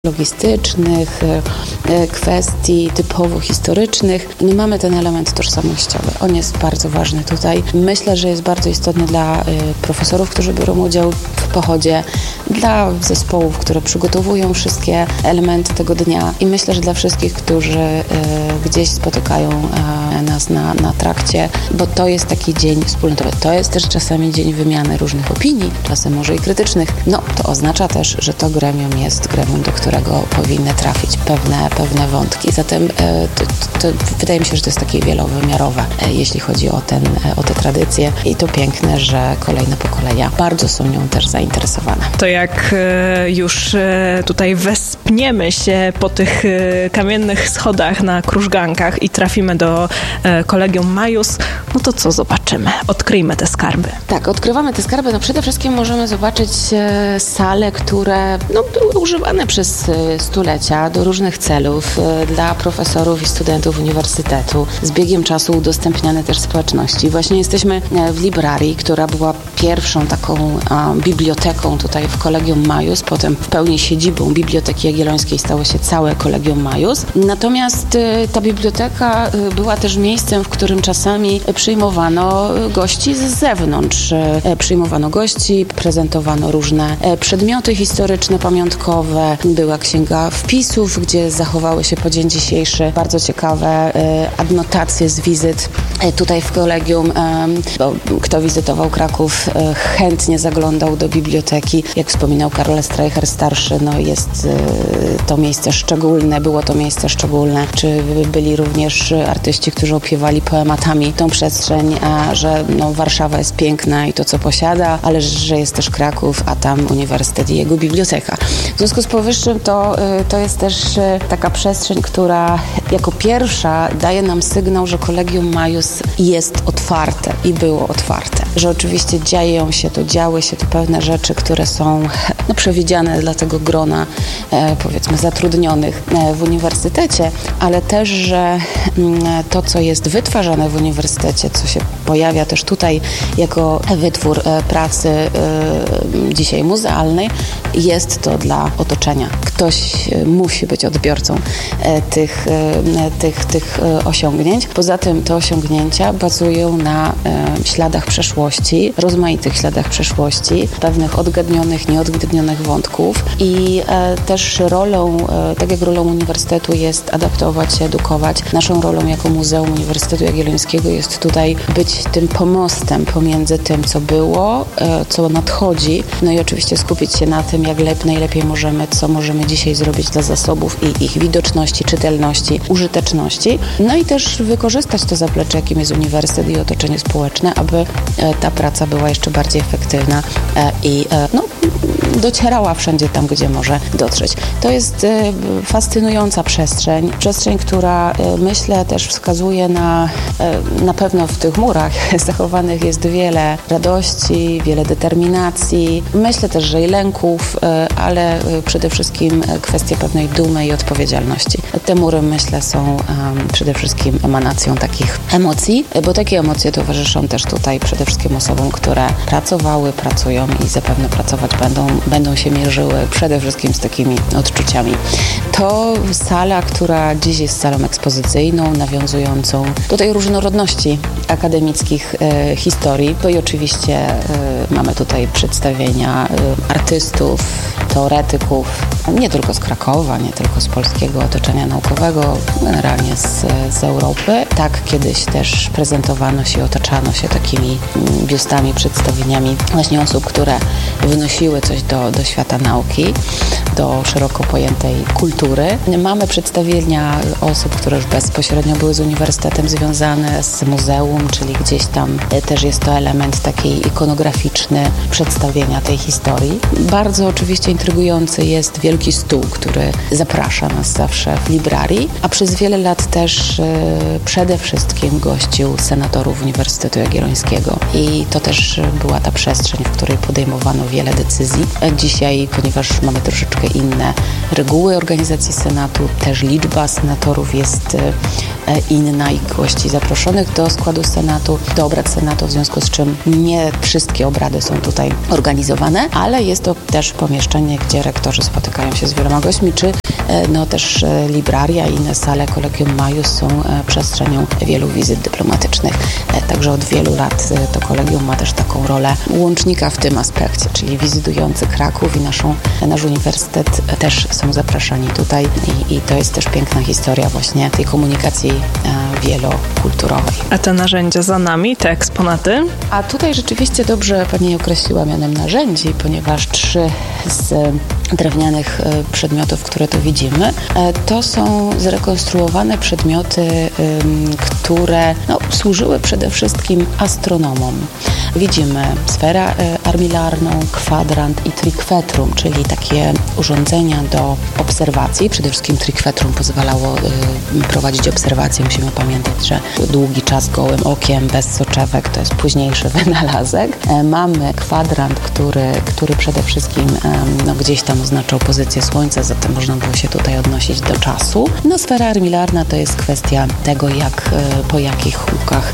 logistycznych, kwestii typowo historycznych. No mamy ten element tożsamościowy. On jest bardzo ważny tutaj. Myślę, że jest bardzo istotny dla profesorów, którzy biorą udział w pochodzie, dla zespołów, które przygotowują wszystkie elementy tego dnia i myślę, że dla wszystkich, którzy gdzieś spotykają nas na trakcie, bo to jest taki dzień wspólnotowy. To jest też czasami dzień wymiany różnych opinii, czasem może i krytycznych. No, to oznacza też, że to gremium jest gremium, do którego powinny trafić pewne wątki. Zatem to wydaje mi się, że to jest takie wielowymiarowe, jeśli chodzi o te tradycje i to piękne, że kolejne pokolenia bardzo są nią też zainteresowane. To jak już tutaj wespniemy się po tych kamiennych schodach na krużgankach i trafimy do Collegium Maius, no to co zobaczymy? Odkryjmy te skarby. Tak, odkrywamy te skarby. No przede wszystkim możemy zobaczyć sale, które były używane przez stulecia do różnych celów dla profesorów i studentów uniwersytetu. Z biegiem czasu udostępniane też społeczności. Właśnie jesteśmy w librarii, która była pierwszą taką biblioteką tutaj w Collegium Maius, potem w pełni siedzibą Biblioteki Jagiellońskiej stało się całe Collegium Maius. Natomiast ta biblioteka była też miejscem, w którym czasami przyjmowano gości z zewnątrz. Przyjmowano gości, prezentowano różne przedmioty historyczne, pamiątkowe. Była księga wpisów, gdzie zachowały się po dzień dzisiejszy bardzo ciekawe adnotacje z wizyt tutaj w kolegium. Bo kto wizytował Kraków, chętnie zaglądał do biblioteki. Jak wspominał Karol Streicher starszy, jest to miejsce szczególne, było to miejsce szczególne. Czy byli również artyści, którzy opiewali poematami tą przestrzeń, że Warszawa jest piękna i to, co posiada, ale że jest też Kraków, a tam uniwersytet i jego biblioteka. W związku z powyższym to jest też taka przestrzeń, która jako pierwsza daje nam sygnał, że Collegium Maius jest otwarte i było otwarte. Że oczywiście działy się pewne rzeczy, które są przewidziane dla tego grona, powiedzmy, zatrudnionych w uniwersytecie, ale też, że to, co jest wytwarzane w uniwersytecie, co się pojawia też tutaj jako wytwór pracy dzisiaj muzealnej, jest to dla otoczenia. Ktoś musi być odbiorcą tych osiągnięć. Poza tym te osiągnięcia bazują na śladach przeszłości, rozmaitych śladach przeszłości, pewnych odgadnionych, nieodgadnionych wątków i też rolą, tak jak rolą uniwersytetu jest adaptować się, edukować, naszą rolą jako Muzeum Uniwersytetu Jagiellońskiego jest tutaj być tym pomostem pomiędzy tym, co było, co nadchodzi, i oczywiście skupić się na tym, jak najlepiej co możemy dzisiaj zrobić dla zasobów i ich widoczności, czytelności, użyteczności. I też wykorzystać to zaplecze, jakim jest uniwersytet i otoczenie społeczne, aby ta praca była jeszcze bardziej efektywna i docierała wszędzie tam, gdzie może dotrzeć. To jest fascynująca przestrzeń, która myślę też wskazuje na pewno w tych murach zachowanych jest wiele radości, wiele determinacji. Myślę też, że i lęków, ale przede wszystkim kwestia pewnej dumy i odpowiedzialności. Te mury, myślę, są przede wszystkim emanacją takich emocji, bo takie emocje towarzyszą też tutaj przede wszystkim osobom, które pracowały, pracują i zapewne pracować będą się mierzyły przede wszystkim z takimi odczuciami. To sala, która dziś jest salą ekspozycyjną, nawiązującą do tej różnorodności akademickich historii, bo i oczywiście mamy tutaj przedstawienia artystów, teoretyków, nie tylko z Krakowa, nie tylko z polskiego otoczenia naukowego, generalnie z Europy. Tak kiedyś też prezentowano się, otaczano się takimi biustami, przedstawieniami właśnie osób, które wynosiły coś do świata nauki, do szeroko pojętej kultury. Mamy przedstawienia osób, które już bezpośrednio były z uniwersytetem związane, z muzeum, czyli gdzieś tam też jest to element taki ikonograficzny przedstawienia tej historii. Bardzo oczywiście intrygujący jest Wielki Stół, który zaprasza nas zawsze w librarii, a przez wiele lat też przede wszystkim gościł senatorów Uniwersytetu Jagiellońskiego. I to też była ta przestrzeń, w której podejmowano wiele decyzji. Dzisiaj, ponieważ mamy troszeczkę inne reguły organizacji Senatu, też liczba senatorów jest inna i gości zaproszonych do składu Senatu, do obrad Senatu, w związku z czym nie wszystkie obrady są tutaj organizowane, ale jest to też pomieszczenie, gdzie rektorzy spotykają się z wieloma gośćmi, czy też libraria i inne sale Collegium Maius są przestrzenią wielu wizyt dyplomatycznych. Także od wielu lat to kolegium ma też taką rolę łącznika w tym aspekcie, czyli wizytujący Kraków i nasz uniwersytet też są zapraszani tutaj i to jest też piękna historia właśnie tej komunikacji wielokulturowej. A te narzędzia za nami, te eksponaty? A tutaj rzeczywiście dobrze Pani je określiła mianem narzędzi, ponieważ 3 z drewnianych przedmiotów, które tu widzimy, to są zrekonstruowane przedmioty, które służyły przede wszystkim astronomom. Widzimy sferę armilarną, kwadrant i triquetrum, czyli takie urządzenia do obserwacji. Przede wszystkim triquetrum pozwalało prowadzić obserwacje. Musimy pamiętać, że długi czas gołym okiem, bez soczewek, to jest późniejszy wynalazek. Mamy kwadrant, który przede wszystkim gdzieś tam oznaczał pozycję Słońca, zatem można było się tutaj odnosić do czasu. Sfera armilarna to jest kwestia tego, po jakich łukach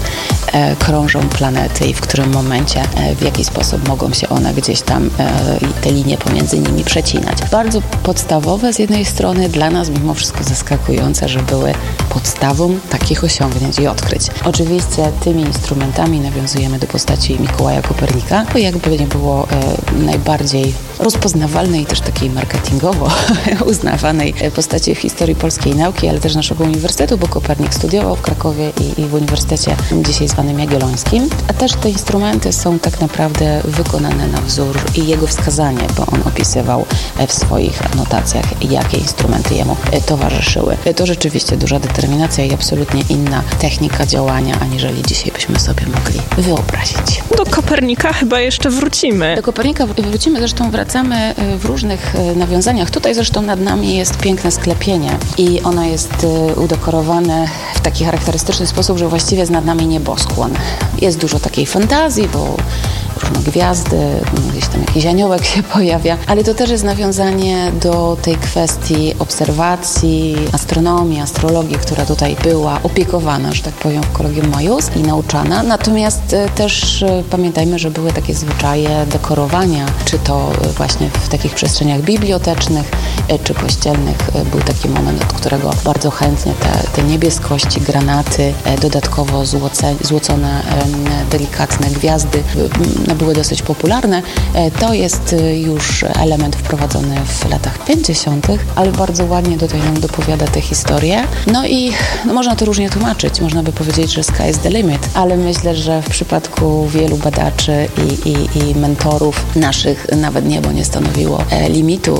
krążą planety i w którym momencie, w jaki sposób mogą się one gdzieś tam, te linie pomiędzy nimi przecinać. Bardzo podstawowe z jednej strony, dla nas mimo wszystko zaskakujące, że były podstawą takich osiągnięć i odkryć. Oczywiście tymi instrumentami nawiązujemy do postaci Mikołaja Kopernika, bo jakby nie było najbardziej rozpoznawalnej i też takiej marketingowo uznawanej postaci w historii polskiej nauki, ale też naszego uniwersytetu, bo Kopernik studiował w Krakowie i w uniwersytecie dzisiaj zwanym Jagiellońskim. A też te instrumenty są tak naprawdę wykonane na wzór i jego wskazanie, bo on opisywał w swoich anotacjach, jakie instrumenty jemu towarzyszyły. To rzeczywiście duża determinacja i absolutnie inna technika działania, aniżeli dzisiaj byśmy sobie mogli wyobrazić. Do Kopernika chyba jeszcze wrócimy. Do Kopernika wrócimy, zresztą wracamy w różnych nawiązaniach. Tutaj zresztą nad nami jest piękne sklepienie i ono jest udekorowane w taki charakterystyczny sposób, że właściwie jest nad nami nieboskłon. Jest dużo takiej fantazji, bo różne gwiazdy, gdzieś tam jakiś aniołek się pojawia, ale to też jest nawiązanie do tej kwestii obserwacji, astronomii, astrologii, która tutaj była opiekowana, że tak powiem, w Collegium Maius i nauczana. Natomiast też pamiętajmy, że były takie zwyczaje dekorowania, czy to właśnie w takich przestrzeniach bibliotecznych, czy kościelnych. Był taki moment, od którego bardzo chętnie te niebieskości, granaty, dodatkowo złocone, delikatne gwiazdy były dosyć popularne. To jest już element wprowadzony w latach 50., ale bardzo ładnie tutaj nam dopowiada tę historię. I można to różnie tłumaczyć. Można by powiedzieć, że sky is the limit, ale myślę, że w przypadku wielu badaczy i mentorów naszych nawet niebo nie stanowiło limitu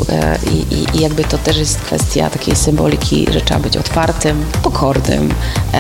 i jakby to też jest kwestia takiej symboliki, że trzeba być otwartym, pokornym,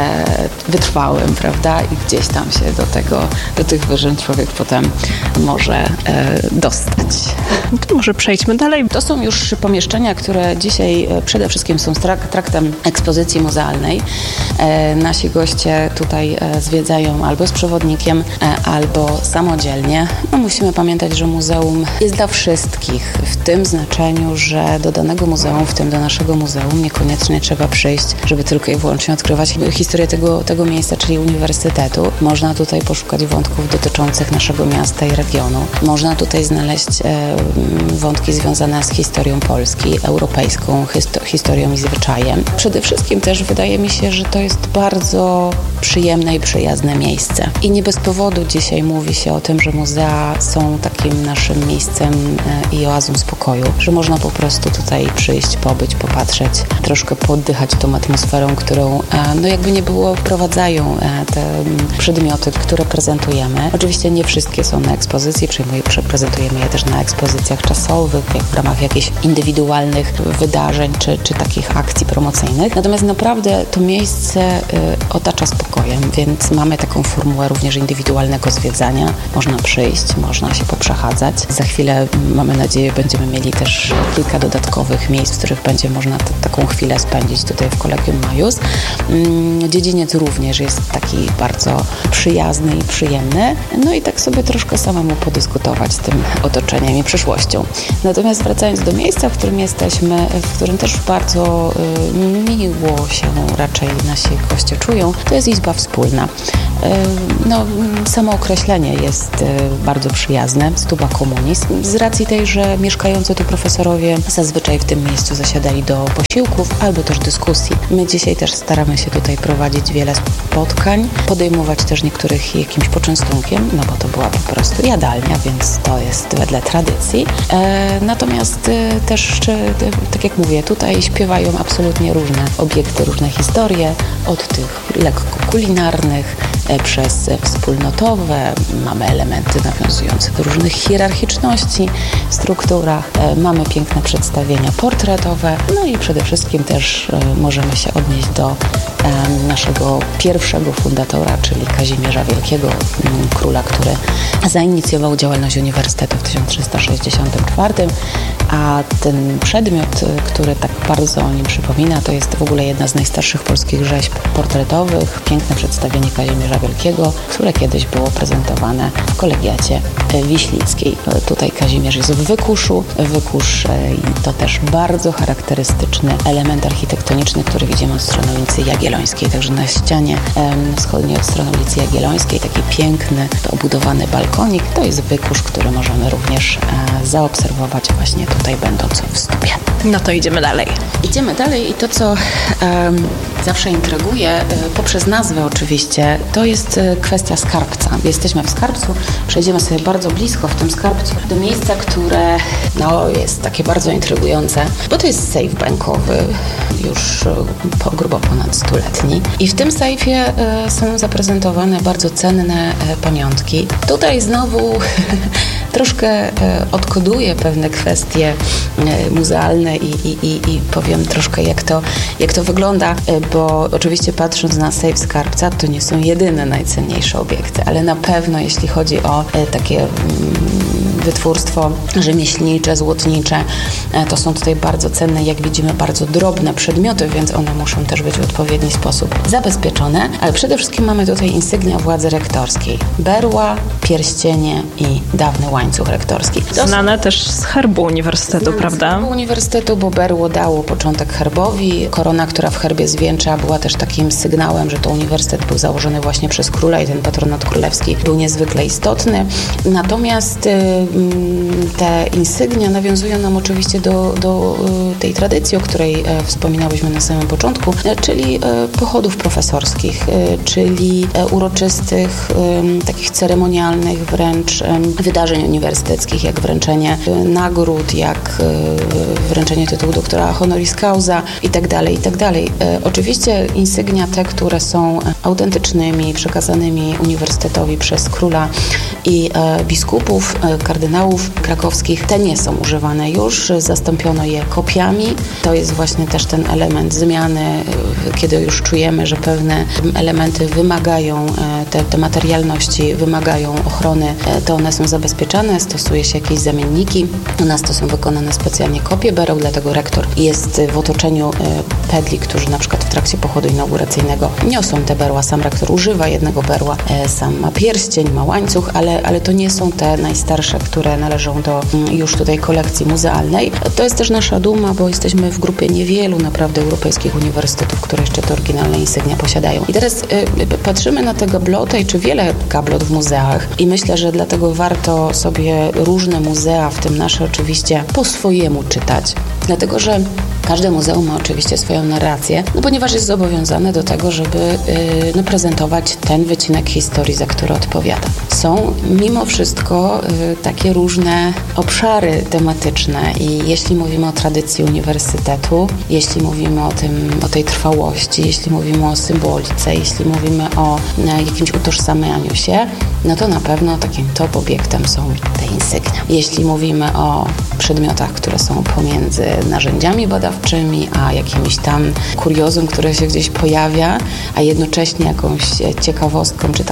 wytrwałym, prawda? I gdzieś tam się do tych wyżyn człowiek potem może dostać. To może przejdźmy dalej. To są już pomieszczenia, które dzisiaj przede wszystkim są traktem ekspozycji muzealnej. Nasi goście tutaj zwiedzają albo z przewodnikiem, albo samodzielnie. Musimy pamiętać, że muzeum jest dla wszystkich, w tym znaczeniu, że do danego muzeum, w tym do naszego muzeum, niekoniecznie trzeba przyjść, żeby tylko i wyłącznie odkrywać historię tego miejsca, czyli uniwersytetu. Można tutaj poszukać wątków dotyczących naszego miasta i regionu. Można tutaj znaleźć wątki związane z historią Polski, europejską historią i zwyczajem. Przede wszystkim też wydaje mi się, że to jest bardzo przyjemne i przyjazne miejsce. I nie bez powodu dzisiaj mówi się o tym, że muzea są takim naszym miejscem i oazą spokoju, że można po prostu tutaj przyjść, pobyć, popatrzeć, troszkę pooddychać tą atmosferą, którą jakby nie było wprowadzają te przedmioty, które prezentujemy. Oczywiście nie wszystkie są na ekspozycji, prezentujemy je też na ekspozycjach czasowych, w ramach jakichś indywidualnych wydarzeń czy takich akcji promocyjnych. Natomiast naprawdę to miejsce otacza spokojem, więc mamy taką formułę również indywidualnego zwiedzania. Można przyjść, można się poprzechadzać. Za chwilę, mamy nadzieję, będziemy mieli też kilka dodatkowych miejsc, w których będzie można taką chwilę spędzić tutaj w Collegium Maius. Dziedziniec również jest taki bardzo przyjazny i przyjemny. I tak sobie troszkę samemu podyskutować z tym otoczeniem i przyszłością. Natomiast wracając do miejsca, w którym jesteśmy, w którym też bardzo miło się raczej nasi goście czują, to jest izba wspólna. Samo określenie jest bardzo przyjazne, stuba communis, z racji tej, że mieszkający tu profesorowie zazwyczaj w tym miejscu zasiadali do posiłków albo też dyskusji. My dzisiaj też staramy się tutaj prowadzić wiele spotkań, podejmować też niektórych jakimś poczęstunkiem, bo to była po prostu jadalnia, więc to jest wedle tradycji. Natomiast też, tak jak mówię, tutaj śpiewają absolutnie różne obiekty, różne historie, od tych lekko kulinarnych, przez wspólnotowe, mamy elementy nawiązujące do różnych hierarchiczności w strukturach, mamy piękne przedstawienia portretowe, i przede wszystkim też możemy się odnieść do naszego pierwszego fundatora, czyli Kazimierza Wielkiego, króla, który zainicjował działalność uniwersytetu w 1364, a ten przedmiot, który tak bardzo o nim przypomina, to jest w ogóle jedna z najstarszych polskich rzeźb portretowych, piękne przedstawienie Kazimierza Wielkiego, które kiedyś było prezentowane w kolegiacie wiślickiej. Tutaj Kazimierz jest w wykuszu. Wykusz to też bardzo charakterystyczny element architektoniczny, który widzimy od strony ulicy Jagiellońskiej. Także na ścianie wschodniej od strony ulicy Jagiellońskiej taki piękny, obudowany balkonik. To jest wykusz, który możemy również zaobserwować właśnie tutaj będąc w stupie. No to idziemy dalej. Idziemy dalej i to, co zawsze intryguje, poprzez nazwę oczywiście, to jest kwestia skarbca. Jesteśmy w skarbcu, przejdziemy sobie bardzo blisko w tym skarbcu do miejsca, które jest takie bardzo intrygujące, bo to jest sejf bankowy, już grubo ponad 100-letni. I w tym sejfie są zaprezentowane bardzo cenne pamiątki. Tutaj znowu troszkę odkoduję pewne kwestie muzealne i powiem troszkę, jak to wygląda, bo oczywiście patrząc na sejf skarbca, to nie są jedyne najcenniejsze obiekty, ale na pewno jeśli chodzi o takie wytwórstwo rzemieślnicze, złotnicze, to są tutaj bardzo cenne, jak widzimy, bardzo drobne przedmioty, więc one muszą też być w odpowiedni sposób zabezpieczone, ale przede wszystkim mamy tutaj insygnia władzy rektorskiej. Berła, pierścienie i dawny łańcuch rektorski. Znane też z herbu uniwersytetu, prawda? Z herbu uniwersytetu, bo berło dało początek herbowi. Korona, która w herbie zwieńcza, była też takim sygnałem, że to uniwersytet był założony właśnie przez króla i ten patronat królewski był niezwykle istotny. Natomiast te insygnia nawiązują nam oczywiście do tej tradycji, o której wspominałyśmy na samym początku, czyli pochodów profesorskich, czyli uroczystych, takich ceremonialnych wręcz wydarzeń uniwersyteckich, jak wręczenie nagród, jak wręczenie tytułu doktora honoris causa itd. Oczywiście insygnia te, które są autentycznymi, przekazanymi uniwersytetowi przez króla i biskupów, kardynałów krakowskich, te nie są używane już, zastąpiono je kopiami. To jest właśnie też ten element zmiany, kiedy już czujemy, że pewne elementy wymagają, te materialności wymagają ochrony, to one są zabezpieczane, stosuje się jakieś zamienniki. U nas to są wykonane specjalnie kopie bereł, dlatego rektor jest w otoczeniu pedli, którzy na przykład w trakcie pochodu inauguracyjnego niosą te berła. Sam rektor używa jednego berła, sam ma pierścień, ma łańcuch, ale to nie są te najstarsze, które należą do już tutaj kolekcji muzealnej. To jest też nasza duma, bo jesteśmy w grupie niewielu naprawdę europejskich uniwersytetów, które jeszcze te oryginalne insygnia posiadają. I teraz patrzymy na te gabloty, czy wiele gablot w muzeach i myślę, że dlatego warto sobie różne muzea, w tym nasze oczywiście, po swojemu czytać. Dlatego, że każde muzeum ma oczywiście swoją narrację, ponieważ jest zobowiązane do tego, żeby prezentować ten wycinek historii, za który odpowiada. Są mimo wszystko takie różne obszary tematyczne i jeśli mówimy o tradycji uniwersytetu, jeśli mówimy o tej trwałości, jeśli mówimy o symbolice, jeśli mówimy o jakimś utożsamianiu się, to na pewno takim top obiektem są te insygnia. Jeśli mówimy o przedmiotach, które są pomiędzy narzędziami badawczymi, a jakimś tam kuriozum, które się gdzieś pojawia, a jednocześnie jakąś ciekawostką, czy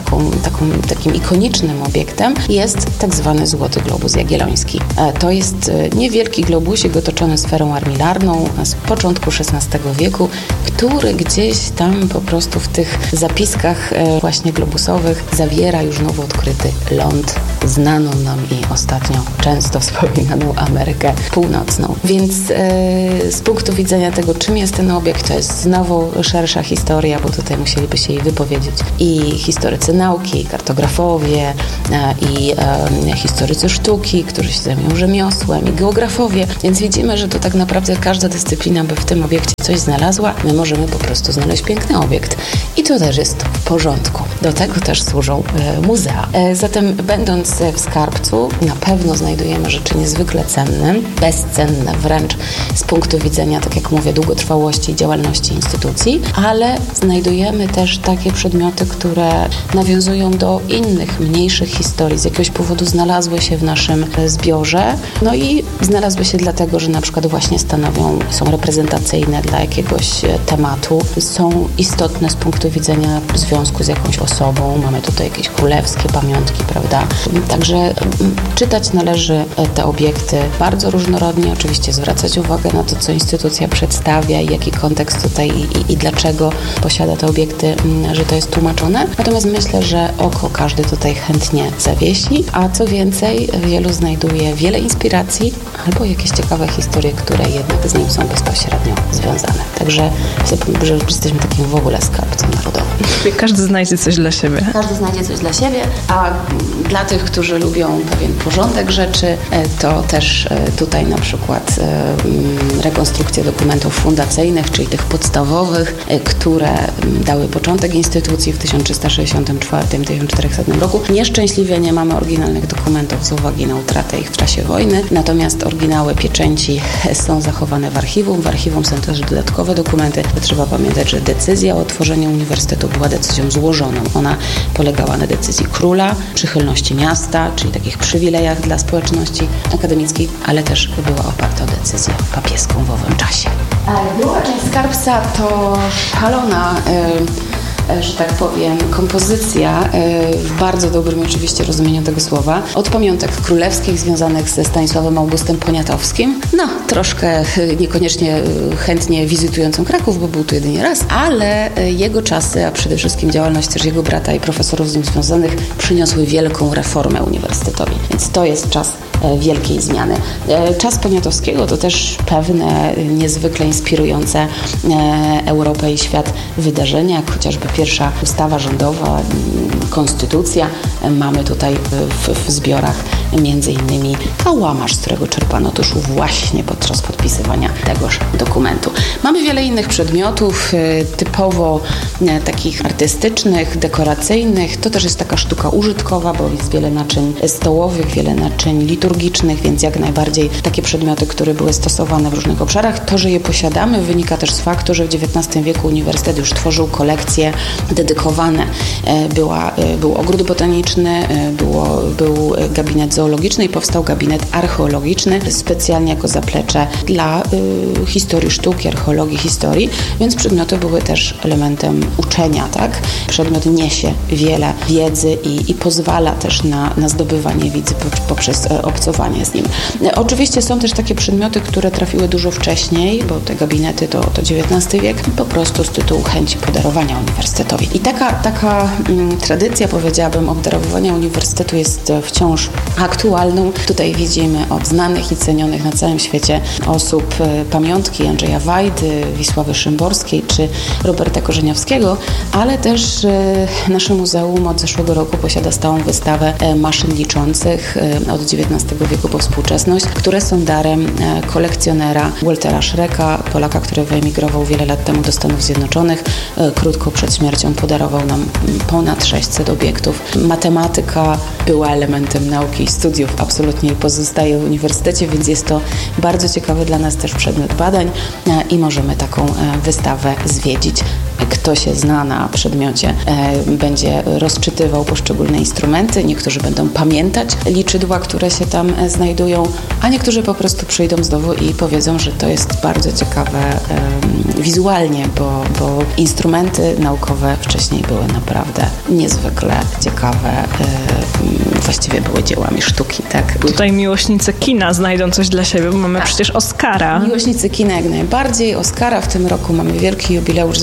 takim ikonicznym obiektem jest tak zwany Złoty Globus Jagielloński. To jest niewielki globusik otoczony sferą armilarną z początku XVI wieku, który gdzieś tam po prostu w tych zapiskach właśnie globusowych zawiera już nowo odkryty ląd, znaną nam i ostatnio często wspominaną Amerykę Północną. Więc z punktu punktu widzenia tego, czym jest ten obiekt, to jest znowu szersza historia, bo tutaj musieliby się jej wypowiedzieć i historycy nauki, i kartografowie, i historycy sztuki, którzy się zajmują rzemiosłem, i geografowie, więc widzimy, że to tak naprawdę każda dyscyplina by w tym obiekcie coś znalazła. My możemy po prostu znaleźć piękny obiekt i to też jest w porządku. Do tego też służą muzea. Zatem będąc w skarbcu, na pewno znajdujemy rzeczy niezwykle cenne, bezcenne wręcz z punktu widzenia, tak jak mówię, długotrwałości i działalności instytucji, ale znajdujemy też takie przedmioty, które nawiązują do innych, mniejszych historii. Z jakiegoś powodu znalazły się w naszym zbiorze, no i znalazły się dlatego, że na przykład właśnie są reprezentacyjne dla jakiegoś tematu, są istotne z punktu widzenia związku z jakąś osobą. Mamy tutaj jakieś królewskie pamiątki, prawda? Także czytać należy te obiekty bardzo różnorodnie, oczywiście zwracać uwagę na to, co instytucja przedstawia i jaki kontekst tutaj i dlaczego posiada te obiekty, że to jest tłumaczone. Natomiast myślę, że oko każdy tutaj chętnie zawiesi, a co więcej, wielu znajduje wiele inspiracji albo jakieś ciekawe historie, które jednak z nim są bezpośrednio związane. Także że jesteśmy takim w ogóle skarbcem narodowym. Każdy znajdzie coś dla siebie. Każdy znajdzie coś dla siebie, a dla tych, którzy lubią pewien porządek rzeczy, to też tutaj na przykład rekonstrukcja dokumentów fundacyjnych, czyli tych podstawowych, które dały początek instytucji w 1364-1400 roku. Nieszczęśliwie nie mamy oryginalnych dokumentów z uwagi na utratę ich w czasie wojny, natomiast oryginały pieczęci są zachowane w archiwum. W archiwum są też dodatkowe dokumenty. Trzeba pamiętać, że decyzja o otworzeniu uniwersytetu była decyzją złożoną. Ona polegała na decyzji króla, przychylności miasta, czyli takich przywilejach dla społeczności akademickiej, ale też była oparta o decyzję papieską w owym czasie. Druga część skarbca to szalona, że tak powiem, kompozycja w bardzo dobrym oczywiście rozumieniu tego słowa. Od pamiątek królewskich związanych ze Stanisławem Augustem Poniatowskim. No, troszkę niekoniecznie chętnie wizytującym Kraków, bo był tu jedynie raz, ale jego czasy, a przede wszystkim działalność też jego brata i profesorów z nim związanych przyniosły wielką reformę uniwersytetowi. Więc to jest czas wielkiej zmiany. Czas Poniatowskiego to też pewne niezwykle inspirujące Europę i świat wydarzenia, jak chociażby pierwsza ustawa rządowa, konstytucja. Mamy tutaj w zbiorach między innymi kałamarz, z którego czerpano tuszu właśnie podczas podpisywania tegoż dokumentu. Mamy wiele innych przedmiotów, typowo takich artystycznych, dekoracyjnych. To też jest taka sztuka użytkowa, bo jest wiele naczyń stołowych, wiele naczyń liturgicznych, więc jak najbardziej takie przedmioty, które były stosowane w różnych obszarach. To, że je posiadamy, wynika też z faktu, że w XIX wieku uniwersytet już tworzył kolekcje dedykowane. Był ogród botaniczny, był gabinet zoologiczny i powstał gabinet archeologiczny, specjalnie jako zaplecze dla historii sztuki, archeologii, historii, więc przedmioty były też elementem uczenia, tak? Przedmiot niesie wiele wiedzy i pozwala też na zdobywanie wiedzy poprzez obcowanie z nim. Oczywiście są też takie przedmioty, które trafiły dużo wcześniej, bo te gabinety to XIX wiek, po prostu z tytułu chęci podarowania uniwersytetowi. I taka tradycja, powiedziałabym, obdarowywania uniwersytetu jest wciąż aktualną. Tutaj widzimy od znanych i cenionych na całym świecie osób pamiątki Andrzeja Wajdy, Wisławy Szymborskiej czy Roberta Korzeniowskiego, ale też nasze muzeum od zeszłego roku posiada stałą wystawę maszyn liczących od XIX wieku po współczesność, które są darem kolekcjonera Waltera Schrecka, Polaka, który wyemigrował wiele lat temu do Stanów Zjednoczonych. Krótko przed śmiercią podarował nam ponad 600 obiektów. Matematyka była elementem nauki i studiów, absolutnie pozostaje w uniwersytecie, więc jest to bardzo ciekawy dla nas też przedmiot badań i możemy taką wystawę zwiedzić. Kto się zna na przedmiocie, będzie rozczytywał poszczególne instrumenty. Niektórzy będą pamiętać liczydła, które się tam znajdują, a niektórzy po prostu przyjdą znowu i powiedzą, że to jest bardzo ciekawe wizualnie, bo instrumenty naukowe wcześniej były naprawdę niezwykle ciekawe. Właściwie były dziełami sztuki, tak? Tutaj miłośnicy kina znajdą coś dla siebie, bo mamy przecież Oscara. Miłośnicy kina jak najbardziej. Oscara w tym roku mamy wielki jubileusz związany z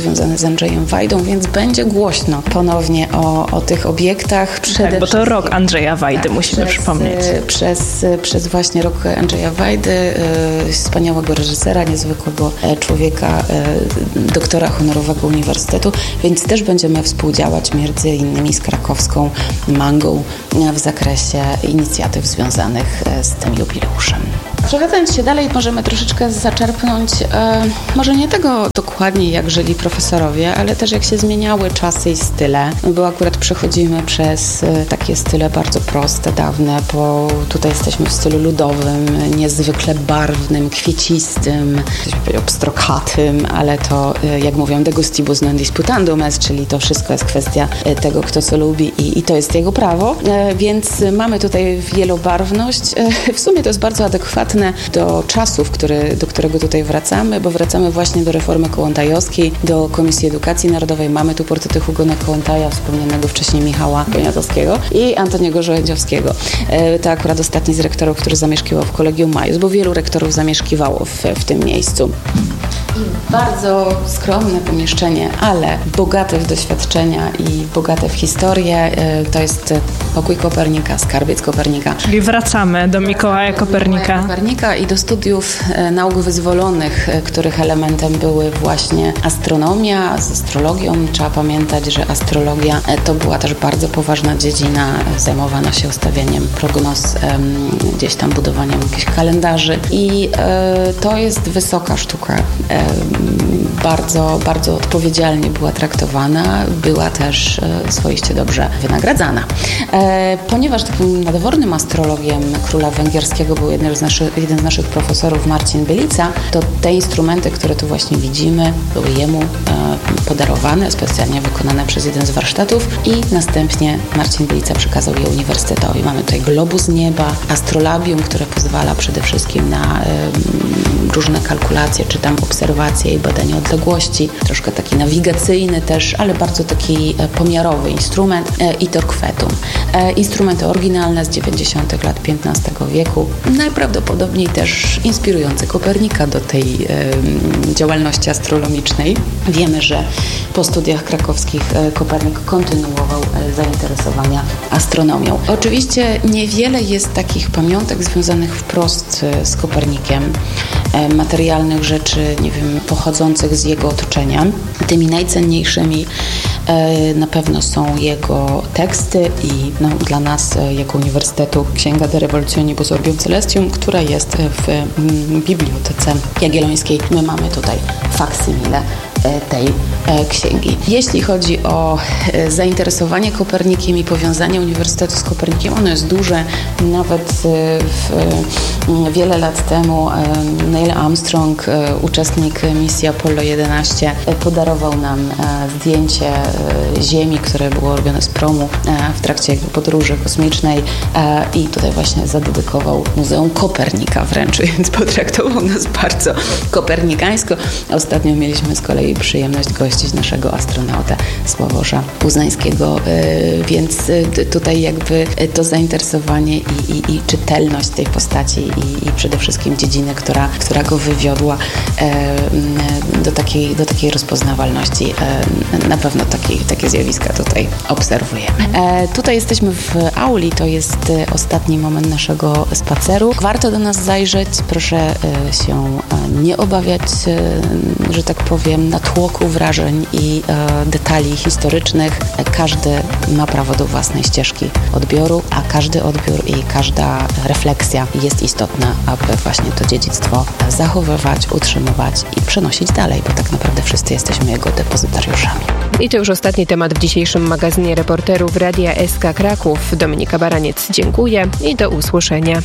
z Andrzejem Wajdą, więc będzie głośno ponownie o tych obiektach. Tak, bo to rok Andrzeja Wajdy, musimy przypomnieć. Przez właśnie rok Andrzeja Wajdy, wspaniałego reżysera, niezwykłego człowieka, doktora honorowego uniwersytetu, więc też będziemy współdziałać między innymi z krakowską Mangą w zakresie inicjatyw związanych z tym jubileuszem. Przechodząc się dalej, możemy troszeczkę zaczerpnąć, może nie tego dokładnie, jak żyli profesorowie, ale też jak się zmieniały czasy i style, bo akurat przechodzimy przez takie style bardzo proste, dawne, bo tutaj jesteśmy w stylu ludowym, niezwykle barwnym, kwiecistym, pstrokatym, ale to, jak mówią, de gustibus non disputandum est, czyli to wszystko jest kwestia tego, kto co lubi i to jest jego prawo, więc mamy tutaj wielobarwność. W sumie to jest bardzo adekwatne do czasów, do którego tutaj wracamy, bo wracamy właśnie do reformy kołłątajowskiej, do Komisji Edukacji Narodowej. Mamy tu portrety Hugona Kołłątaja, wspomnianego wcześniej Michała Poniatowskiego i Antoniego Żołędziowskiego. To akurat ostatni z rektorów, który zamieszkiwał w Kolegium Majus, bo wielu rektorów zamieszkiwało w tym miejscu. I bardzo skromne pomieszczenie, ale bogate w doświadczenia i bogate w historię. To jest pokój Kopernika, skarbiec Kopernika. Czyli wracamy do Mikołaja Kopernika. I do studiów nauk wyzwolonych, których elementem były właśnie astronomia z astrologią. Trzeba pamiętać, że astrologia to była też bardzo poważna dziedzina zajmowana się ustawianiem prognoz, gdzieś tam budowaniem jakichś kalendarzy i to jest wysoka sztuka. Bardzo, bardzo odpowiedzialnie była traktowana, była też swoiście dobrze wynagradzana. Ponieważ takim nadwornym astrologiem króla węgierskiego był jeden z naszych profesorów, Marcin Bylica, to te instrumenty, które tu właśnie widzimy, były jemu podarowane, specjalnie wykonane przez jeden z warsztatów i następnie Marcin Bylica przekazał je uniwersytetowi. Mamy tutaj globus nieba, astrolabium, które pozwala przede wszystkim na różne kalkulacje, czy tam obserwacje i badanie odległości, troszkę taki nawigacyjny też, ale bardzo taki pomiarowy instrument i torquetum. Instrumenty oryginalne z 90. lat XV wieku, najprawdopodobniej też inspirujące Kopernika do tej działalności astronomicznej. Wiemy, że po studiach krakowskich Kopernik kontynuował zainteresowania astronomią. Oczywiście niewiele jest takich pamiątek związanych wprost z Kopernikiem, materialnych rzeczy, nie wiem, pochodzących z jego otoczenia. Tymi najcenniejszymi na pewno są jego teksty i dla nas, jako Uniwersytetu, Księga De Revolutionibus Orbium Celestium, która jest w Bibliotece Jagiellońskiej. My mamy tutaj faksimile tej księgi. Jeśli chodzi o zainteresowanie Kopernikiem i powiązanie Uniwersytetu z Kopernikiem, ono jest duże. Nawet wiele lat temu Neil Armstrong, uczestnik misji Apollo 11, podarował nam zdjęcie Ziemi, które było robione z promu w trakcie jego podróży kosmicznej i tutaj właśnie zadedykował Muzeum Kopernika wręcz, więc potraktował nas bardzo kopernikańsko. Ostatnio mieliśmy z kolei przyjemność gościć naszego astronautę Sławoża Uznańskiego, więc tutaj jakby to zainteresowanie i czytelność tej postaci i przede wszystkim dziedziny, która go wywiodła do takiej rozpoznawalności, na pewno takie zjawiska tutaj obserwujemy. Tutaj jesteśmy w auli, to jest ostatni moment naszego spaceru. Warto do nas zajrzeć, proszę się nie obawiać, że tak powiem, natłoku wrażeń i detali historycznych. Każdy ma prawo do własnej ścieżki odbioru, a każdy odbiór i każda refleksja jest istotna, aby właśnie to dziedzictwo zachowywać, utrzymywać i przenosić dalej, bo tak naprawdę wszyscy jesteśmy jego depozytariuszami. I to już ostatni temat w dzisiejszym magazynie reporterów Radia SK Kraków. Dominika Baraniec, dziękuję i do usłyszenia.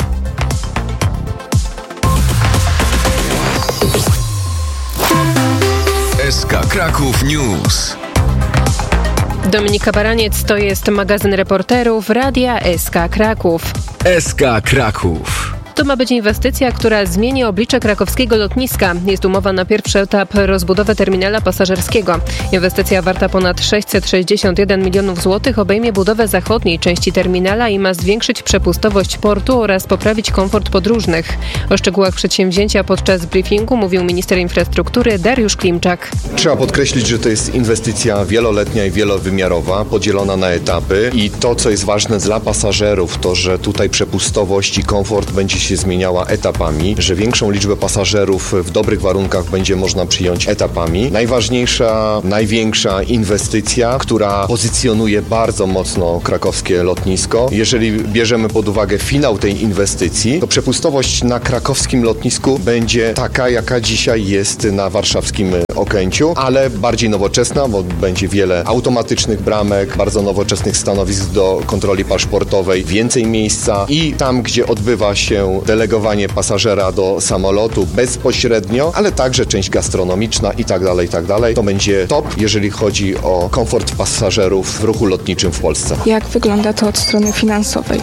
SK Kraków News. Dominika Baraniec, to jest magazyn reporterów Radia SK Kraków. SK Kraków. To ma być inwestycja, która zmieni oblicze krakowskiego lotniska. Jest umowa na pierwszy etap rozbudowy terminala pasażerskiego. Inwestycja warta ponad 661 milionów złotych obejmie budowę zachodniej części terminala i ma zwiększyć przepustowość portu oraz poprawić komfort podróżnych. O szczegółach przedsięwzięcia podczas briefingu mówił minister infrastruktury Dariusz Klimczak. Trzeba podkreślić, że to jest inwestycja wieloletnia i wielowymiarowa, podzielona na etapy i to, co jest ważne dla pasażerów, to, że tutaj przepustowość i komfort będzie się zmieniała etapami, że większą liczbę pasażerów w dobrych warunkach będzie można przyjąć etapami. Największa inwestycja, która pozycjonuje bardzo mocno krakowskie lotnisko. Jeżeli bierzemy pod uwagę finał tej inwestycji, to przepustowość na krakowskim lotnisku będzie taka, jaka dzisiaj jest na warszawskim Okęciu, ale bardziej nowoczesna, bo będzie wiele automatycznych bramek, bardzo nowoczesnych stanowisk do kontroli paszportowej, więcej miejsca i tam, gdzie odbywa się delegowanie pasażera do samolotu bezpośrednio, ale także część gastronomiczna i tak dalej, to będzie top, jeżeli chodzi o komfort pasażerów w ruchu lotniczym w Polsce. Jak wygląda to od strony finansowej?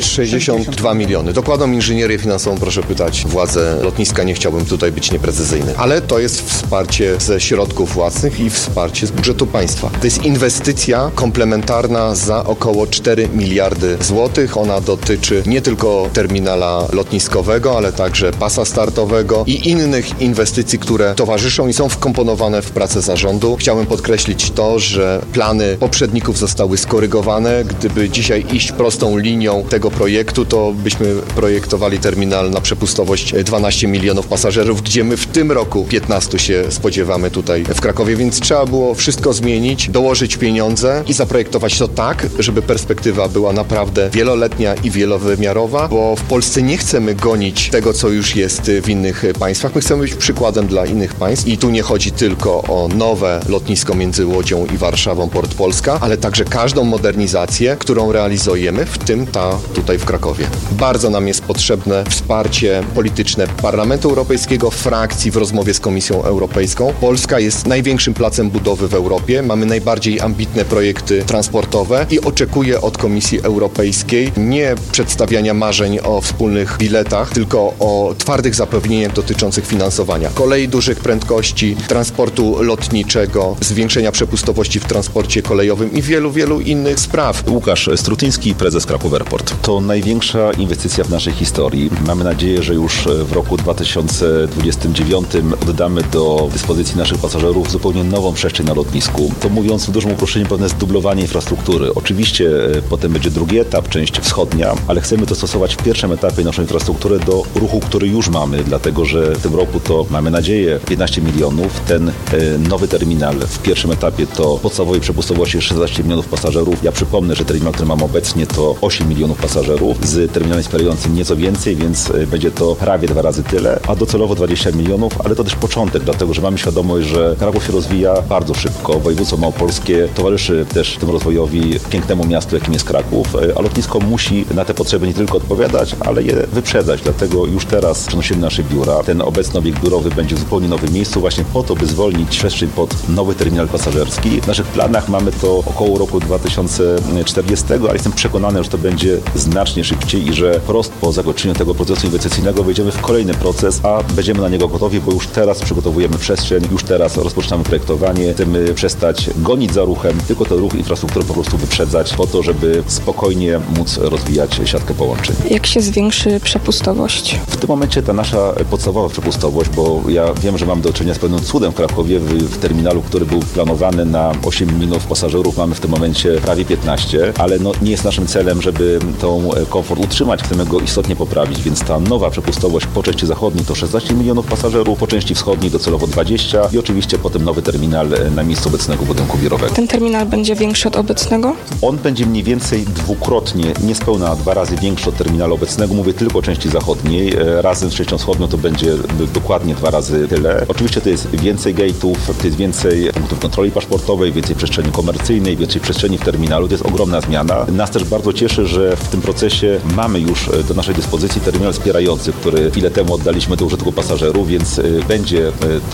662 miliony. Dokładną inżynierię finansową proszę pytać władze lotniska, nie chciałbym tutaj być nieprecyzyjny, ale to jest wsparcie ze środków własnych i wsparcie z budżetu państwa. To jest inwestycja komplementarna za około 4 miliardy złotych. Ona dotyczy nie tylko terminala lotniskowego, ale także pasa startowego i innych inwestycji, które towarzyszą i są wkomponowane w pracę zarządu. Chciałem podkreślić to, że plany poprzedników zostały skorygowane. Gdyby dzisiaj iść prostą linią tego projektu, to byśmy projektowali terminal na przepustowość 12 milionów pasażerów, gdzie my w tym roku 15 się spodziewamy tutaj w Krakowie, więc trzeba było wszystko zmienić, dołożyć pieniądze i zaprojektować to tak, żeby perspektywa była naprawdę wieloletnia i wielowymiarowa, bo w Polsce nie chcemy gonić tego, co już jest w innych państwach. My chcemy być przykładem dla innych państw i tu nie chodzi tylko o nowe lotnisko między Łodzią i Warszawą, Port Polska, ale także każdą modernizację, którą realizujemy, w tym ta tutaj w Krakowie. Bardzo nam jest potrzebne wsparcie polityczne Parlamentu Europejskiego, frakcji w rozmowie z Komisją Europejską. Polska jest największym placem budowy w Europie. Mamy najbardziej ambitne projekty transportowe i oczekuję od Komisji Europejskiej nie przedstawiania marzeń o wspólnych biletach, tylko o twardych zapewnieniach dotyczących finansowania kolei dużych prędkości, transportu lotniczego, zwiększenia przepustowości w transporcie kolejowym i wielu innych spraw. Łukasz Strutyński, prezes Kraków Airport. To największa inwestycja w naszej historii. Mamy nadzieję, że już w roku 2029 oddamy do dyspozycji naszych pasażerów zupełnie nową przestrzeń na lotnisku. To mówiąc w dużym uproszczeniu pewne zdublowanie infrastruktury. Oczywiście potem będzie drugi etap, część wschodnia, ale chcemy dostosować w pierwszym etapie naszą infrastrukturę do ruchu, który już mamy, dlatego że w tym roku to mamy nadzieję 15 milionów. Ten nowy terminal w pierwszym etapie to podstawowej przepustowości 16 milionów pasażerów. Ja przypomnę, że terminal, który mamy obecnie to 8 milionów pasażerów z terminalem wspierającym nieco więcej, więc będzie to prawie 2 razy tyle, a docelowo 20 milionów, ale to też początek, dlatego że mamy świadomość, że Kraków się rozwija bardzo szybko. Województwo małopolskie towarzyszy też tym rozwojowi pięknemu miastu, jakim jest Kraków, a lotnisko musi na te potrzeby nie tylko odpowiadać, ale je wyprzedzać. Dlatego już teraz przenosimy nasze biura. Ten obecny obiekt biurowy będzie w zupełnie nowym miejscu właśnie po to, by zwolnić przestrzeń pod nowy terminal pasażerski. W naszych planach mamy to około roku 2040, ale jestem przekonany, że to będzie znacznie szybciej i że prosto po zakończeniu tego procesu inwestycyjnego wejdziemy w kolejny proces, a będziemy na niego gotowi, bo już teraz przygotowujemy przestrzeń, już teraz rozpoczynamy projektowanie. Chcemy przestać gonić za ruchem, tylko ten ruch infrastruktury po prostu wyprzedzać po to, żeby spokojnie móc rozwijać siatkę połączeń. Jak się zwiększy przepustowość? W tym momencie ta nasza podstawowa przepustowość, bo ja wiem, że mamy do czynienia z pewnym cudem w Krakowie, w terminalu, który był planowany na 8 milionów pasażerów, mamy w tym momencie prawie 15, ale nie jest naszym celem, żeby tą komfort utrzymać, chcemy go istotnie poprawić, więc ta nowa przepustowość po części zachodniej to 16 milionów pasażerów, po części wschodniej docelowo 20 i oczywiście potem nowy terminal na miejscu obecnego budynku biurowego. Ten terminal będzie większy od obecnego? On będzie mniej więcej dwukrotnie, niespełna 2 razy większy od terminalu obecnego, mówię tylko o części zachodniej, razem z częścią wschodnią to będzie dokładnie 2 razy tyle. Oczywiście to jest więcej gate'ów, to jest więcej punktów kontroli paszportowej, więcej przestrzeni komercyjnej, więcej przestrzeni w terminalu, to jest ogromna zmiana. Nas też bardzo cieszy, że w tym procesie mamy już do naszej dyspozycji terminal wspierający, który chwilę temu oddaliśmy do użytku pasażerów, więc będzie trochę łatwiej.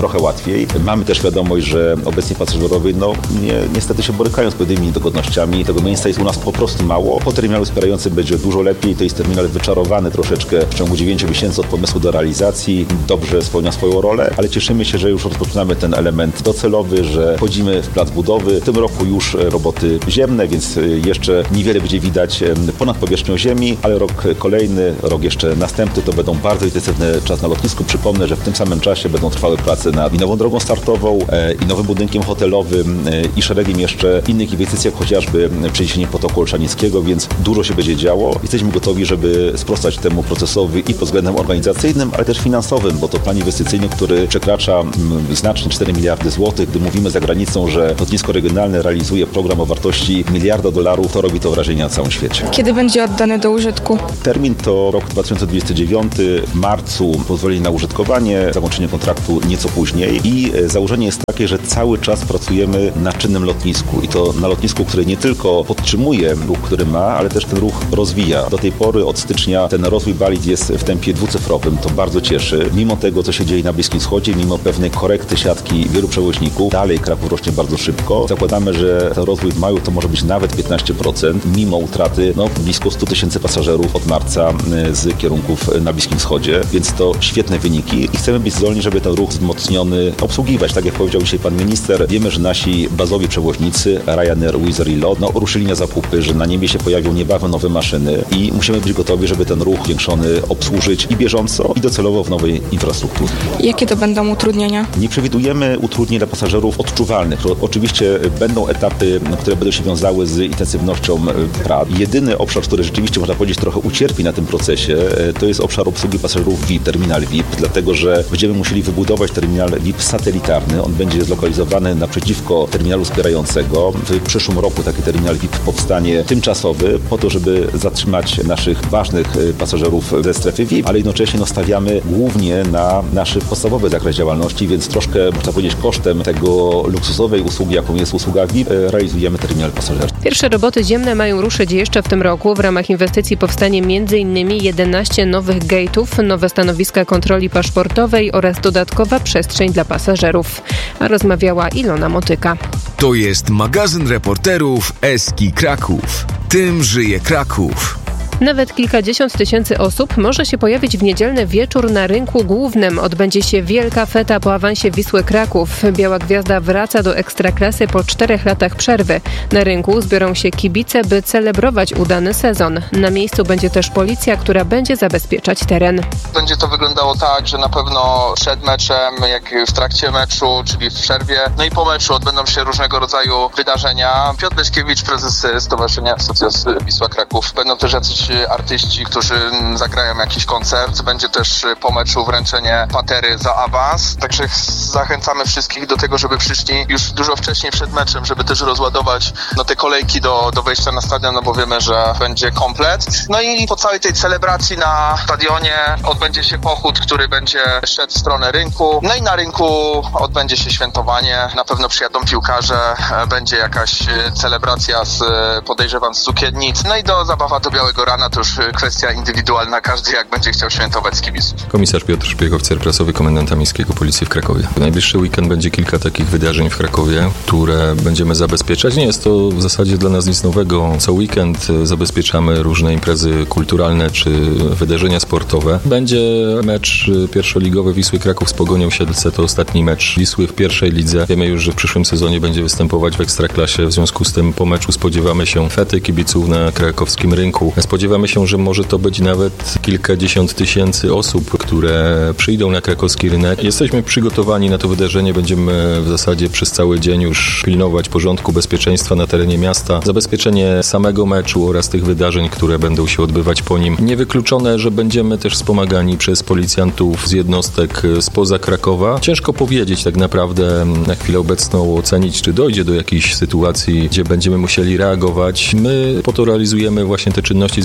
łatwiej. Mamy też świadomość, że obecnie pasażerowie niestety się borykają z pewnymi niedogodnościami. Tego miejsca jest u nas po prostu mało. Po terminalu wspierającym będzie dużo lepiej. To jest terminal wyczarowany troszeczkę w ciągu 9 miesięcy od pomysłu do realizacji. Dobrze spełnia swoją rolę, ale cieszymy się, że już rozpoczynamy ten element docelowy, że wchodzimy w plac budowy. W tym roku już roboty ziemne, więc jeszcze niewiele będzie widać ponad powierzchnią ziemi, ale rok kolejny, rok jeszcze następny to będą bardzo intensywny czas na lotnisku. Przypomnę, że w tym samym czasie będą trwały prace nad i nową drogą startową, i nowym budynkiem hotelowym, i szeregiem jeszcze innych inwestycji, jak chociażby przeniesienie potoku Olszanickiego, więc dużo się będzie działo. Jesteśmy gotowi, żeby sprostać temu procesowi i pod względem organizacyjnym, ale też finansowym, bo to plan inwestycyjny, który przekracza znacznie 4 miliardy złotych. Gdy mówimy za granicą, że lotnisko regionalne realizuje program o wartości $1 miliarda, to robi to wrażenie na całym świecie. Kiedy będzie oddany do użytku? Termin to rok 2029, w marcu pozwolenie na użytkowanie, zakończenie kontraktu nieco później i założenie jest takie, że cały czas pracujemy na czynnym lotnisku i to na lotnisku, które nie tylko podtrzymuje ruch, który ma, ale też ten ruch rozwija. Do tej pory od stycznia ten rozwój Balit jest w tempie dwucyfrowym, to bardzo cieszy. Mimo tego, co się dzieje na Bliskim Wschodzie, mimo pewnej korekty siatki wielu przewoźników, dalej Kraków rośnie bardzo szybko. Zakładamy, że ten rozwój w maju to może być nawet 15%, mimo utraty blisko 100 000 pasażerów od marca z kierunków na Bliskim Wschodzie, więc to świetne wyniki i chcemy być zdolni, żeby ten ruch wzmocniony obsługiwać. Tak jak powiedział dzisiaj pan minister, wiemy, że nasi bazowi przewoźnicy Ryanair, Wizz Air i LOT ruszyli na zakupy, że na niebie się pojawią niebawem nowe maszyny i musimy być gotowi, żeby ten ruch zwiększony obsłużyć i bieżąco, i docelowo w nowej infrastrukturze. Jakie to będą utrudnienia? Nie przewidujemy utrudnień dla pasażerów odczuwalnych. Oczywiście będą etapy, które będą się wiązały z intensywnością prac. Jedyny obszar, który rzeczywiście, można powiedzieć, trochę ucierpi na tym procesie, to jest obszar obsługi pasażerów VIP, terminal VIP, dlatego że będziemy musieli wybudować terminal VIP satelitarny. On będzie zlokalizowany naprzeciwko terminalu wspierającego. W przyszłym roku taki terminal VIP powstanie tymczasowy po to, żeby zatrzymać naszych ważnych pasażerów ze strefy VIP, ale jednocześnie stawiamy głównie na nasz podstawowy zakres działalności, więc troszkę, można powiedzieć, kosztem tego luksusowej usługi, jaką jest usługa VIP, realizujemy terminal pasażerski. Pierwsze roboty ziemne mają ruszyć jeszcze w tym roku. W ramach inwestycji powstanie m.in. 11 nowych gate'ów, nowe stanowiska kontroli paszportowej oraz dodatkowa przestrzeń dla pasażerów. A rozmawiała Ilona Motyka. To jest magazyn reporterów Eski Kraków. Tym żyje Kraków. Nawet kilkadziesiąt tysięcy osób może się pojawić w niedzielny wieczór na rynku głównym. Odbędzie się wielka feta po awansie Wisły Kraków. Biała Gwiazda wraca do Ekstraklasy po 4 latach przerwy. Na rynku zbiorą się kibice, by celebrować udany sezon. Na miejscu będzie też policja, która będzie zabezpieczać teren. Będzie to wyglądało tak, że na pewno przed meczem, jak w trakcie meczu, czyli w przerwie, no i po meczu odbędą się różnego rodzaju wydarzenia. Piotr Leśkiewicz, prezes Stowarzyszenia Asocjacji Wisła Kraków. Będą też jacyś artyści, którzy zagrają jakiś koncert. Będzie też po meczu wręczenie patery za awans. Także zachęcamy wszystkich do tego, żeby przyszli już dużo wcześniej przed meczem, żeby też rozładować te kolejki do wejścia na stadion, bo wiemy, że będzie komplet. No i po całej tej celebracji na stadionie odbędzie się pochód, który będzie szedł w stronę rynku. No i na rynku odbędzie się świętowanie. Na pewno przyjadą piłkarze, będzie jakaś celebracja podejrzewam z cukiernic. No i zabawa do białego rana to już kwestia indywidualna. Każdy jak będzie chciał świętować z kibiców. Komisarz Piotr Szpieg, oficer prasowy komendanta miejskiego Policji w Krakowie. W najbliższy weekend będzie kilka takich wydarzeń w Krakowie, które będziemy zabezpieczać. Nie jest to w zasadzie dla nas nic nowego. Co weekend zabezpieczamy różne imprezy kulturalne czy wydarzenia sportowe. Będzie mecz pierwszoligowy Wisły Kraków z Pogonią Siedlce. To ostatni mecz Wisły w pierwszej lidze. Wiemy już, że w przyszłym sezonie będzie występować w Ekstraklasie. W związku z tym po meczu spodziewamy się fety kibiców na krakowskim rynku. Spodziewamy się, że może to być nawet kilkadziesiąt tysięcy osób, które przyjdą na krakowski rynek. Jesteśmy przygotowani na to wydarzenie. Będziemy w zasadzie przez cały dzień już pilnować porządku, bezpieczeństwa na terenie miasta. Zabezpieczenie samego meczu oraz tych wydarzeń, które będą się odbywać po nim. Niewykluczone, że będziemy też wspomagani przez policjantów z jednostek spoza Krakowa. Ciężko powiedzieć tak naprawdę na chwilę obecną, ocenić, czy dojdzie do jakiejś sytuacji, gdzie będziemy musieli reagować. My po to realizujemy właśnie te czynności związane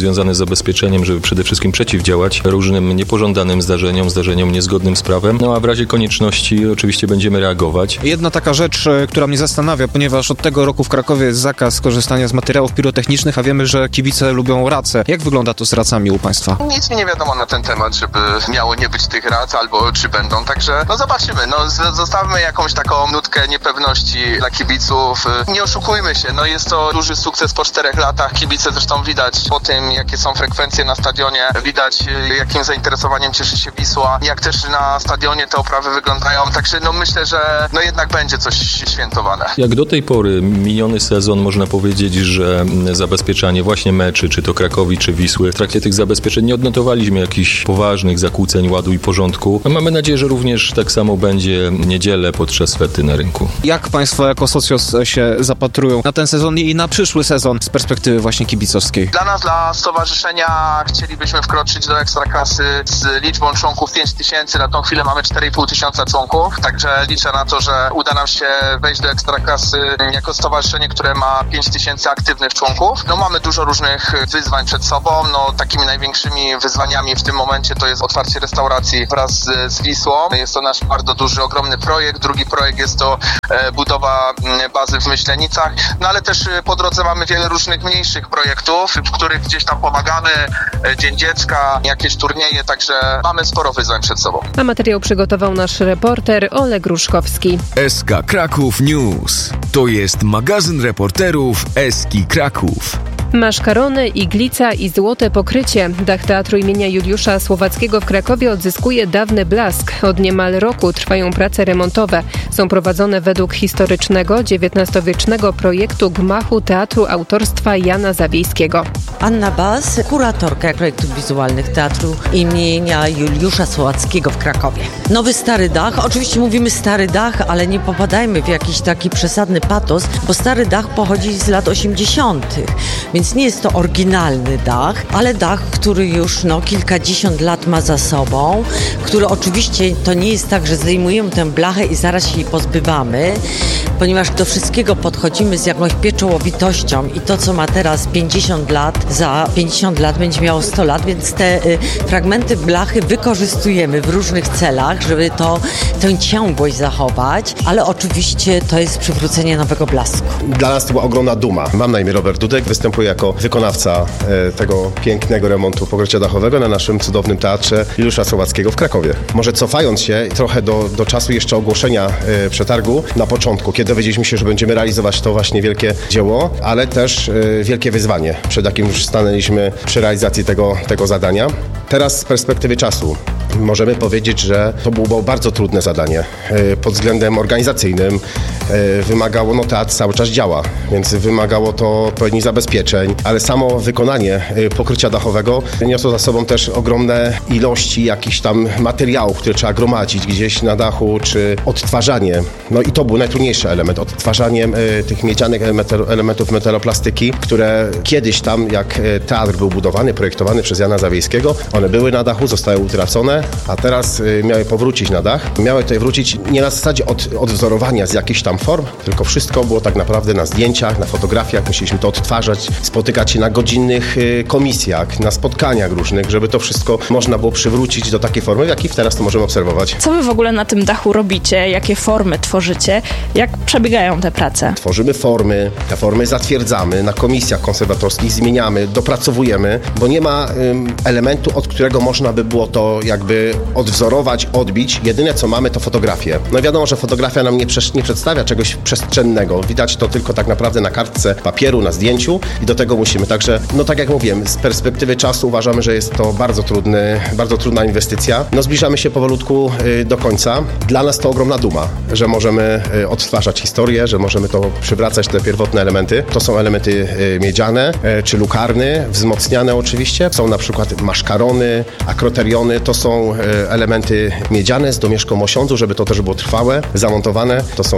związane z zabezpieczeniem, żeby przede wszystkim przeciwdziałać różnym niepożądanym zdarzeniom niezgodnym z prawem. No a w razie konieczności oczywiście będziemy reagować. Jedna taka rzecz, która mnie zastanawia, ponieważ od tego roku w Krakowie jest zakaz korzystania z materiałów pirotechnicznych, a wiemy, że kibice lubią race. Jak wygląda to z racami u Państwa? Nic mi nie wiadomo na ten temat, żeby miało nie być tych rac, albo czy będą, także zobaczymy. Zostawmy jakąś taką nutkę niepewności dla kibiców. Nie oszukujmy się, jest to duży sukces po 4 latach. Kibice zresztą widać po tym, jakie są frekwencje na stadionie, widać jakim zainteresowaniem cieszy się Wisła, jak też na stadionie te oprawy wyglądają, także myślę, że jednak będzie coś świętowane. Jak do tej pory miniony sezon, można powiedzieć, że zabezpieczanie właśnie meczy, czy to Krakowi, czy Wisły, w trakcie tych zabezpieczeń nie odnotowaliśmy jakichś poważnych zakłóceń ładu i porządku. Mamy nadzieję, że również tak samo będzie niedzielę podczas fety na rynku. Jak Państwo jako Socios się zapatrują na ten sezon i na przyszły sezon z perspektywy właśnie kibicowskiej? Dla nas, dla stowarzyszenia chcielibyśmy wkroczyć do Ekstraklasy z liczbą członków 5000. Na tą chwilę mamy 4500 członków, także liczę na to, że uda nam się wejść do Ekstraklasy jako stowarzyszenie, które ma 5000 aktywnych członków. Mamy dużo różnych wyzwań przed sobą. Takimi największymi wyzwaniami w tym momencie to jest otwarcie restauracji wraz z Wisłą. Jest to nasz bardzo duży, ogromny projekt. Drugi projekt jest to budowa bazy w Myślenicach, ale też po drodze mamy wiele różnych mniejszych projektów, w których gdzieś tam pomagamy, Dzień Dziecka, jakieś turnieje, także mamy sporo wyzwań przed sobą. A materiał przygotował nasz reporter Oleg Gruszkowski. SK Kraków News. To jest magazyn reporterów SK Kraków. Maszkarony, iglica i złote pokrycie. Dach Teatru imienia Juliusza Słowackiego w Krakowie odzyskuje dawny blask. Od niemal roku trwają prace remontowe. Są prowadzone według historycznego, XIX-wiecznego projektu gmachu teatru autorstwa Jana Zawiejskiego. Anna Bas, kuratorka projektów wizualnych Teatru imienia Juliusza Słowackiego w Krakowie. Nowy stary dach. Oczywiście mówimy stary dach, ale nie popadajmy w jakiś taki przesadny patos, bo stary dach pochodzi z lat 80. Więc nie jest to oryginalny dach, ale dach, który już kilkadziesiąt lat ma za sobą, który oczywiście to nie jest tak, że zdejmujemy tę blachę i zaraz się jej pozbywamy, ponieważ do wszystkiego podchodzimy z jakąś pieczołowitością i to, co ma teraz 50 lat, za 50 lat będzie miało 100 lat, więc te fragmenty blachy wykorzystujemy w różnych celach, żeby tę ciągłość zachować, ale oczywiście to jest przywrócenie nowego blasku. Dla nas to była ogromna duma. Mam na imię Robert Dudek, występuję jako wykonawca tego pięknego remontu pokrycia dachowego na naszym cudownym Teatrze Juliusza Słowackiego w Krakowie. Może cofając się trochę do czasu jeszcze ogłoszenia przetargu na początku, kiedy dowiedzieliśmy się, że będziemy realizować to właśnie wielkie dzieło, ale też wielkie wyzwanie, przed jakim już stanęliśmy przy realizacji tego zadania. Teraz z perspektywy czasu możemy powiedzieć, że to było bardzo trudne zadanie. Pod względem organizacyjnym wymagało, teatr cały czas działa, więc wymagało to odpowiednich zabezpieczeń, ale samo wykonanie pokrycia dachowego niosło za sobą też ogromne ilości jakichś tam materiałów, które trzeba gromadzić gdzieś na dachu, czy odtwarzanie. I to był najtrudniejszy element, odtwarzanie tych miedzianych elementów metaloplastyki, które kiedyś tam, jak teatr był budowany, projektowany przez Jana Zawiejskiego, one były na dachu, zostały utracone, a teraz miały powrócić na dach. Miały tutaj wrócić nie na zasadzie odwzorowania z jakichś tam form, tylko wszystko było tak naprawdę na zdjęciach, na fotografiach. Musieliśmy to odtwarzać, spotykać się na godzinnych komisjach, na spotkaniach różnych, żeby to wszystko można było przywrócić do takiej formy, w jakiej teraz to możemy obserwować. Co wy w ogóle na tym dachu robicie? Jakie formy tworzycie? Jak przebiegają te prace? Tworzymy formy, te formy zatwierdzamy, na komisjach konserwatorskich zmieniamy, dopracowujemy, bo nie ma elementu, od którego można by było to jakby odwzorować, odbić. Jedyne co mamy to fotografie. Wiadomo, że fotografia nam nie przedstawia czegoś przestrzennego. Widać to tylko tak naprawdę na kartce papieru, na zdjęciu i do tego musimy. Także, tak jak mówiłem, z perspektywy czasu uważamy, że jest to bardzo trudna inwestycja. Zbliżamy się powolutku do końca. Dla nas to ogromna duma, że możemy odtwarzać historię, że możemy to przywracać te pierwotne elementy. To są elementy miedziane czy lukarny, wzmocniane oczywiście. Są na przykład maszkarony, akroteriony. To są elementy miedziane z domieszką mosiądzu, żeby to też było trwałe, zamontowane. To są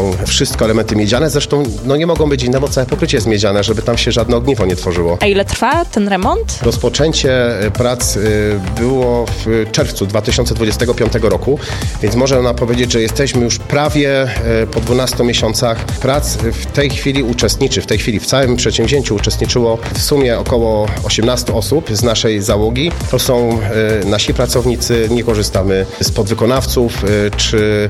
wszystko elementy miedziane, zresztą nie mogą być inne, bo całe pokrycie jest miedziane, żeby tam się żadne ogniwo nie tworzyło. A ile trwa ten remont? Rozpoczęcie prac było w czerwcu 2025 roku, więc można powiedzieć, że jesteśmy już prawie po 12 miesiącach prac. W tej chwili w całym przedsięwzięciu uczestniczyło w sumie około 18 osób z naszej załogi. To są nasi pracownicy, nie korzystamy z podwykonawców, czy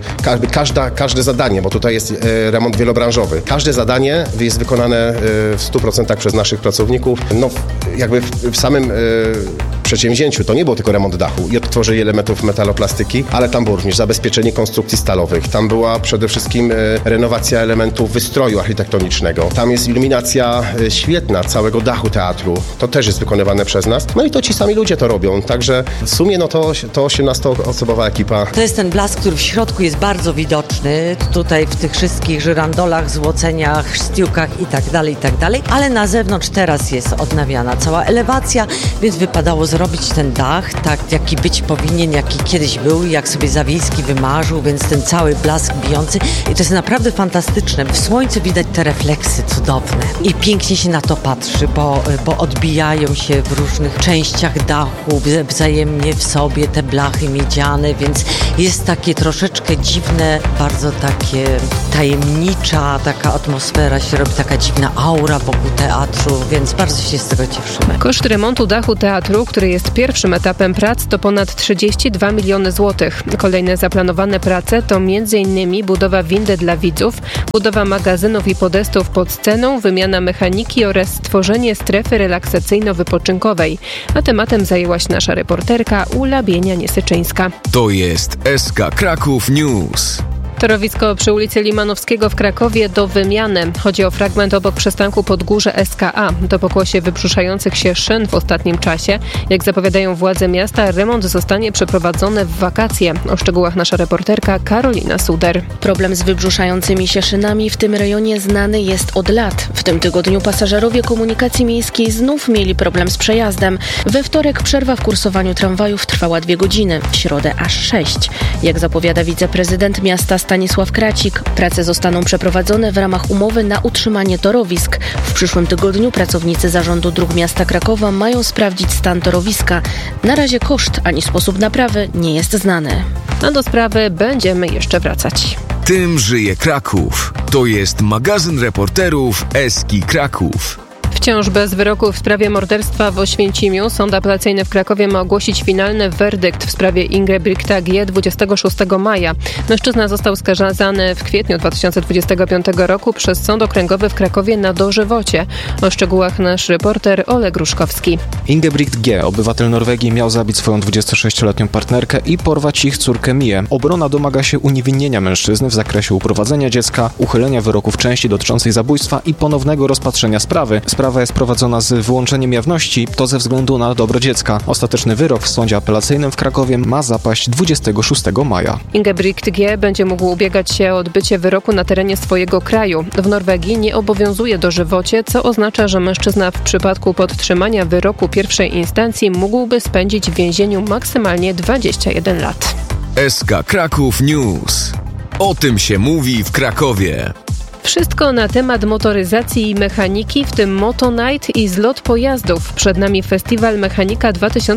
każde zadanie, bo tutaj jest remont wielobranżowy. Każde zadanie jest wykonane w 100% przez naszych pracowników. Jakby w samym przedsięwzięciu to nie było tylko remont dachu i odtworzenie elementów metaloplastyki, ale tam było również zabezpieczenie konstrukcji stalowych. Tam była przede wszystkim renowacja elementów wystroju architektonicznego. Tam jest iluminacja świetna całego dachu teatru. To też jest wykonywane przez nas. No i to ci sami ludzie to robią. Także w sumie to 18-osobowa ekipa. To jest ten blask, który w środku jest bardzo widoczny. Tutaj w tych wszystkich żyrandolach, złoceniach, sztiukach i tak dalej. Ale na zewnątrz teraz jest odnawiana cała elewacja, więc wypadało zrobić ten dach tak, jaki być powinien, jaki kiedyś był, jak sobie Zawiejski wymarzył, więc ten cały blask bijący. I to jest naprawdę fantastyczne. W słońcu widać te refleksy cudowne i pięknie się na to patrzy, bo odbijają się w różnych częściach dachu, wzajemnie w sobie te blachy miedziane, więc jest takie troszeczkę dziwne, bardzo takie tajemnicza taka atmosfera się robi, taka dziwna aura wokół teatru, więc bardzo się z tego cieszymy. Koszt remontu dachu teatru, który jest pierwszym etapem prac, to ponad 32 miliony złotych. Kolejne zaplanowane prace to m.in. budowa windy dla widzów, budowa magazynów i podestów pod sceną, wymiana mechaniki oraz stworzenie strefy relaksacyjno-wypoczynkowej. A tematem zajęła się nasza reporterka Ula Bienia-Niesyczyńska. To jest SK Kraków News. Torowisko przy ulicy Limanowskiego w Krakowie do wymiany. Chodzi o fragment obok przystanku Podgórze SKA. To pokłosie wybrzuszających się szyn w ostatnim czasie. Jak zapowiadają władze miasta, remont zostanie przeprowadzony w wakacje. O szczegółach nasza reporterka Karolina Suder. Problem z wybrzuszającymi się szynami w tym rejonie znany jest od lat. W tym tygodniu pasażerowie komunikacji miejskiej znów mieli problem z przejazdem. We wtorek przerwa w kursowaniu tramwajów trwała 2 godziny, w środę aż 6. Jak zapowiada wiceprezydent miasta Stanisław Kracik, prace zostaną przeprowadzone w ramach umowy na utrzymanie torowisk. W przyszłym tygodniu pracownicy Zarządu Dróg Miasta Krakowa mają sprawdzić stan torowiska. Na razie koszt ani sposób naprawy nie jest znany. A do sprawy będziemy jeszcze wracać. Tym żyje Kraków. To jest magazyn reporterów SK Kraków. Wciąż bez wyroku w sprawie morderstwa w Oświęcimiu sąd apelacyjny w Krakowie ma ogłosić finalny werdykt w sprawie Ingebrigta G. 26 maja. Mężczyzna został skazany w kwietniu 2025 roku przez Sąd Okręgowy w Krakowie na dożywocie. O szczegółach nasz reporter Oleg Ruszkowski. Ingebrigt G., obywatel Norwegii, miał zabić swoją 26-letnią partnerkę i porwać ich córkę Mię. Obrona domaga się uniewinnienia mężczyzny w zakresie uprowadzenia dziecka, uchylenia wyroku w części dotyczącej zabójstwa i ponownego rozpatrzenia sprawy. Sprawa jest prowadzona z wyłączeniem jawności, to ze względu na dobro dziecka. Ostateczny wyrok w sądzie apelacyjnym w Krakowie ma zapaść 26 maja. Ingebrigt G. będzie mógł ubiegać się o odbycie wyroku na terenie swojego kraju. W Norwegii nie obowiązuje dożywocie, co oznacza, że mężczyzna w przypadku podtrzymania wyroku pierwszej instancji mógłby spędzić w więzieniu maksymalnie 21 lat. SK Kraków News. O tym się mówi w Krakowie. Wszystko na temat motoryzacji i mechaniki, w tym Moto Night i zlot pojazdów. Przed nami Festiwal Mechanika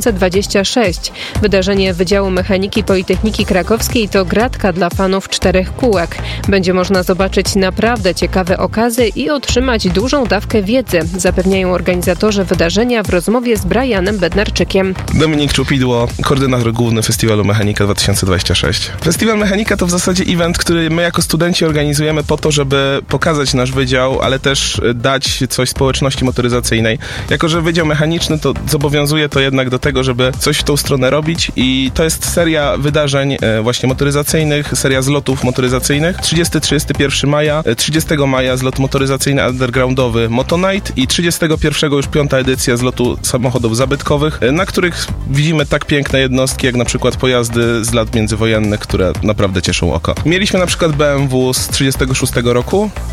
2026. Wydarzenie Wydziału Mechaniki Politechniki Krakowskiej to gratka dla fanów 4 kółek. Będzie można zobaczyć naprawdę ciekawe okazy i otrzymać dużą dawkę wiedzy, zapewniają organizatorzy wydarzenia w rozmowie z Brianem Bednarczykiem. Dominik Czupidło, koordynator główny Festiwalu Mechanika 2026. Festiwal Mechanika to w zasadzie event, który my jako studenci organizujemy po to, żeby pokazać nasz wydział, ale też dać coś społeczności motoryzacyjnej. Jako że wydział mechaniczny, to zobowiązuje to jednak do tego, żeby coś w tą stronę robić i to jest seria wydarzeń właśnie motoryzacyjnych, seria zlotów motoryzacyjnych. 30-31 maja, 30 maja zlot motoryzacyjny undergroundowy Moto Night i 31 już 5. edycja zlotu samochodów zabytkowych, na których widzimy tak piękne jednostki, jak na przykład pojazdy z lat międzywojennych, które naprawdę cieszą oko. Mieliśmy na przykład BMW z 36 roku,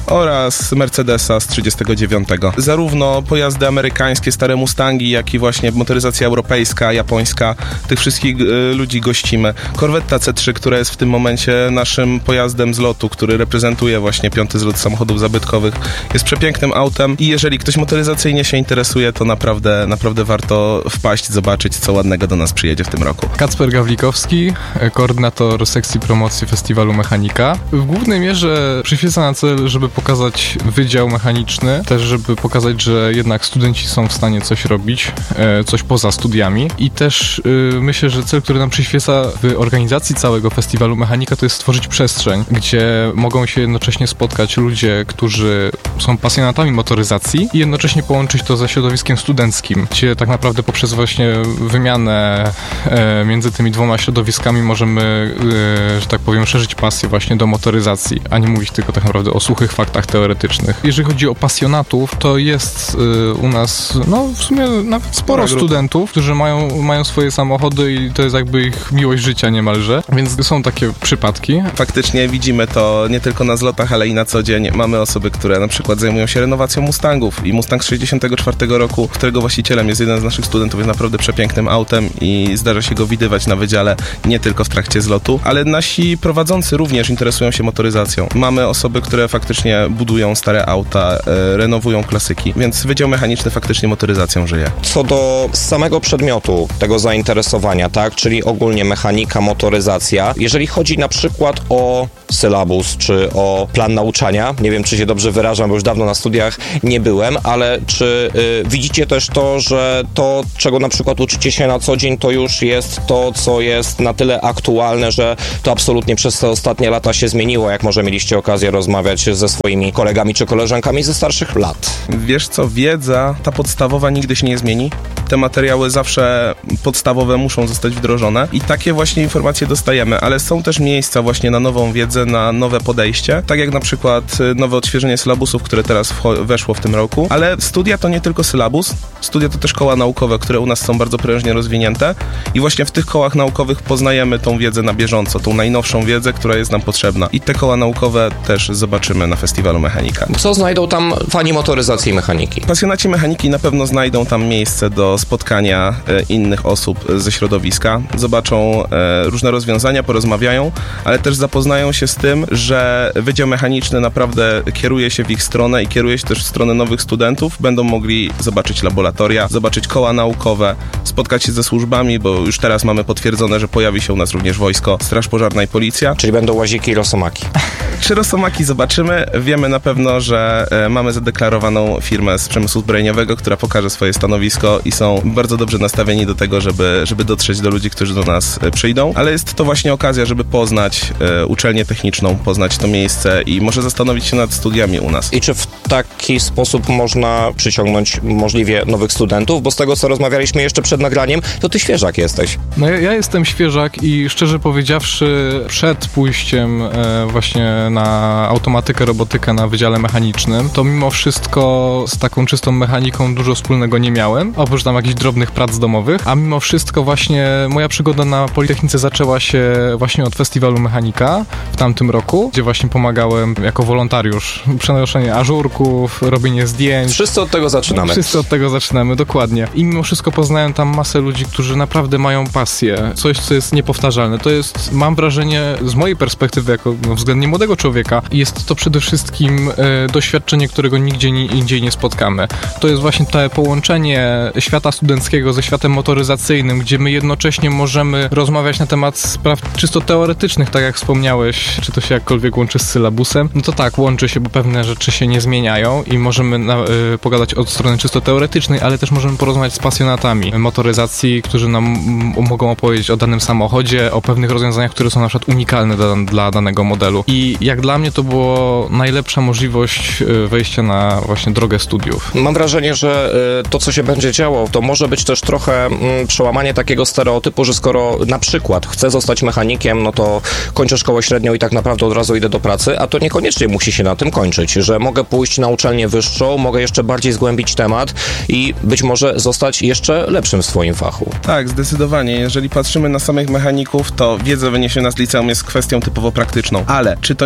oraz Mercedesa z 39. Zarówno pojazdy amerykańskie, stare Mustangi, jak i właśnie motoryzacja europejska, japońska, tych wszystkich ludzi gościmy. Corvetta C3, która jest w tym momencie naszym pojazdem z lotu, który reprezentuje właśnie 5. zlot samochodów zabytkowych, jest przepięknym autem i jeżeli ktoś motoryzacyjnie się interesuje, to naprawdę warto wpaść, zobaczyć, co ładnego do nas przyjedzie w tym roku. Kacper Gawlikowski, koordynator sekcji promocji Festiwalu Mechanika. W głównej mierze przyświeca na cel, żeby pokazać wydział mechaniczny, też żeby pokazać, że jednak studenci są w stanie coś robić, coś poza studiami i też myślę, że cel, który nam przyświeca w organizacji całego Festiwalu Mechanika, to jest stworzyć przestrzeń, gdzie mogą się jednocześnie spotkać ludzie, którzy są pasjonatami motoryzacji i jednocześnie połączyć to ze środowiskiem studenckim, gdzie tak naprawdę poprzez właśnie wymianę między tymi dwoma środowiskami możemy, że tak powiem, szerzyć pasję właśnie do motoryzacji, a nie mówić tylko tak naprawdę o suchych faktach teoretycznych. Jeżeli chodzi o pasjonatów, to jest u nas, w sumie nawet sporo studentów, którzy mają swoje samochody i to jest jakby ich miłość życia niemalże, więc są takie przypadki. Faktycznie widzimy to nie tylko na zlotach, ale i na co dzień. Mamy osoby, które na przykład zajmują się renowacją Mustangów i Mustang z 64 roku, którego właścicielem jest jeden z naszych studentów, jest naprawdę przepięknym autem i zdarza się go widywać na wydziale nie tylko w trakcie zlotu, ale nasi prowadzący również interesują się motoryzacją. Mamy osoby, które faktycznie budują stare auta, renowują klasyki, więc Wydział Mechaniczny faktycznie motoryzacją żyje. Co do samego przedmiotu tego zainteresowania, tak, czyli ogólnie mechanika, motoryzacja, jeżeli chodzi na przykład o sylabus, czy o plan nauczania, nie wiem, czy się dobrze wyrażam, bo już dawno na studiach nie byłem, ale czy widzicie też to, że to, czego na przykład uczycie się na co dzień, to już jest to, co jest na tyle aktualne, że to absolutnie przez te ostatnie lata się zmieniło, jak może mieliście okazję rozmawiać ze swoimi kolegami czy koleżankami ze starszych lat? Wiesz co, wiedza, ta podstawowa nigdy się nie zmieni. Te materiały zawsze podstawowe muszą zostać wdrożone i takie właśnie informacje dostajemy, ale są też miejsca właśnie na nową wiedzę, na nowe podejście, tak jak na przykład nowe odświeżenie sylabusów, które teraz weszło w tym roku, ale studia to nie tylko sylabus, studia to też koła naukowe, które u nas są bardzo prężnie rozwinięte i właśnie w tych kołach naukowych poznajemy tą wiedzę na bieżąco, tą najnowszą wiedzę, która jest nam potrzebna i te koła naukowe też zobaczymy na Festiwalu Mechanika. Co znajdą tam fani motoryzacji i mechaniki? Pasjonaci mechaniki na pewno znajdą tam miejsce do spotkania innych osób ze środowiska, zobaczą różne rozwiązania, porozmawiają, ale też zapoznają się z tym, że Wydział Mechaniczny naprawdę kieruje się w ich stronę i kieruje się też w stronę nowych studentów. Będą mogli zobaczyć laboratoria, zobaczyć koła naukowe, spotkać się ze służbami, bo już teraz mamy potwierdzone, że pojawi się u nas również wojsko, straż pożarna i policja. Czyli będą łaziki i rosomaki. Czy rosomaki zobaczymy? Wiemy na pewno, że mamy zadeklarowaną firmę z przemysłu zbrojeniowego, która pokaże swoje stanowisko i są bardzo dobrze nastawieni do tego, żeby dotrzeć do ludzi, którzy do nas przyjdą, ale jest to właśnie okazja, żeby poznać uczelnię techniczną, poznać to miejsce i może zastanowić się nad studiami u nas. I czy w taki sposób można przyciągnąć możliwie nowych studentów? Bo z tego, co rozmawialiśmy jeszcze przed nagraniem, to ty świeżak jesteś. No ja jestem świeżak i szczerze powiedziawszy, przed pójściem właśnie na automatykę, robotykę na Wydziale Mechanicznym, to mimo wszystko z taką czystą mechaniką dużo wspólnego nie miałem, oprócz tam jakichś drobnych prac domowych, a mimo wszystko właśnie moja przygoda na Politechnice zaczęła się właśnie od Festiwalu Mechanika w tamtym roku, gdzie właśnie pomagałem jako wolontariusz, przenoszenie ażurków, robienie zdjęć. Wszyscy od tego zaczynamy. Wszyscy od tego zaczynamy, dokładnie. I mimo wszystko poznałem tam masę ludzi, którzy naprawdę mają pasję, coś, co jest niepowtarzalne. To jest, mam wrażenie, z mojej perspektywy, jako względnie młodego człowieka, jest to przede wszystkim doświadczenie, którego nigdzie indziej nie spotkamy. To jest właśnie to połączenie świata studenckiego ze światem motoryzacyjnym, gdzie my jednocześnie możemy rozmawiać na temat spraw czysto teoretycznych, tak jak wspomniałeś, czy to się jakkolwiek łączy z sylabusem. No to tak, łączy się, bo pewne rzeczy się nie zmieniają i możemy pogadać od strony czysto teoretycznej, ale też możemy porozmawiać z pasjonatami motoryzacji, którzy nam mogą opowiedzieć o danym samochodzie, o pewnych rozwiązaniach, które są na przykład unikalne dla danego modelu. I jak dla mnie to było najlepsza możliwość wejścia na właśnie drogę studiów. Mam wrażenie, że to, co się będzie działo, to może być też trochę przełamanie takiego stereotypu, że skoro na przykład chcę zostać mechanikiem, no to kończę szkołę średnią i tak naprawdę od razu idę do pracy, a to niekoniecznie musi się na tym kończyć, że mogę pójść na uczelnię wyższą, mogę jeszcze bardziej zgłębić temat i być może zostać jeszcze lepszym w swoim fachu. Tak, zdecydowanie. Jeżeli patrzymy na samych mechaników, to wiedza wyniesiona z liceum jest kwestią typowo praktyczną, ale czy to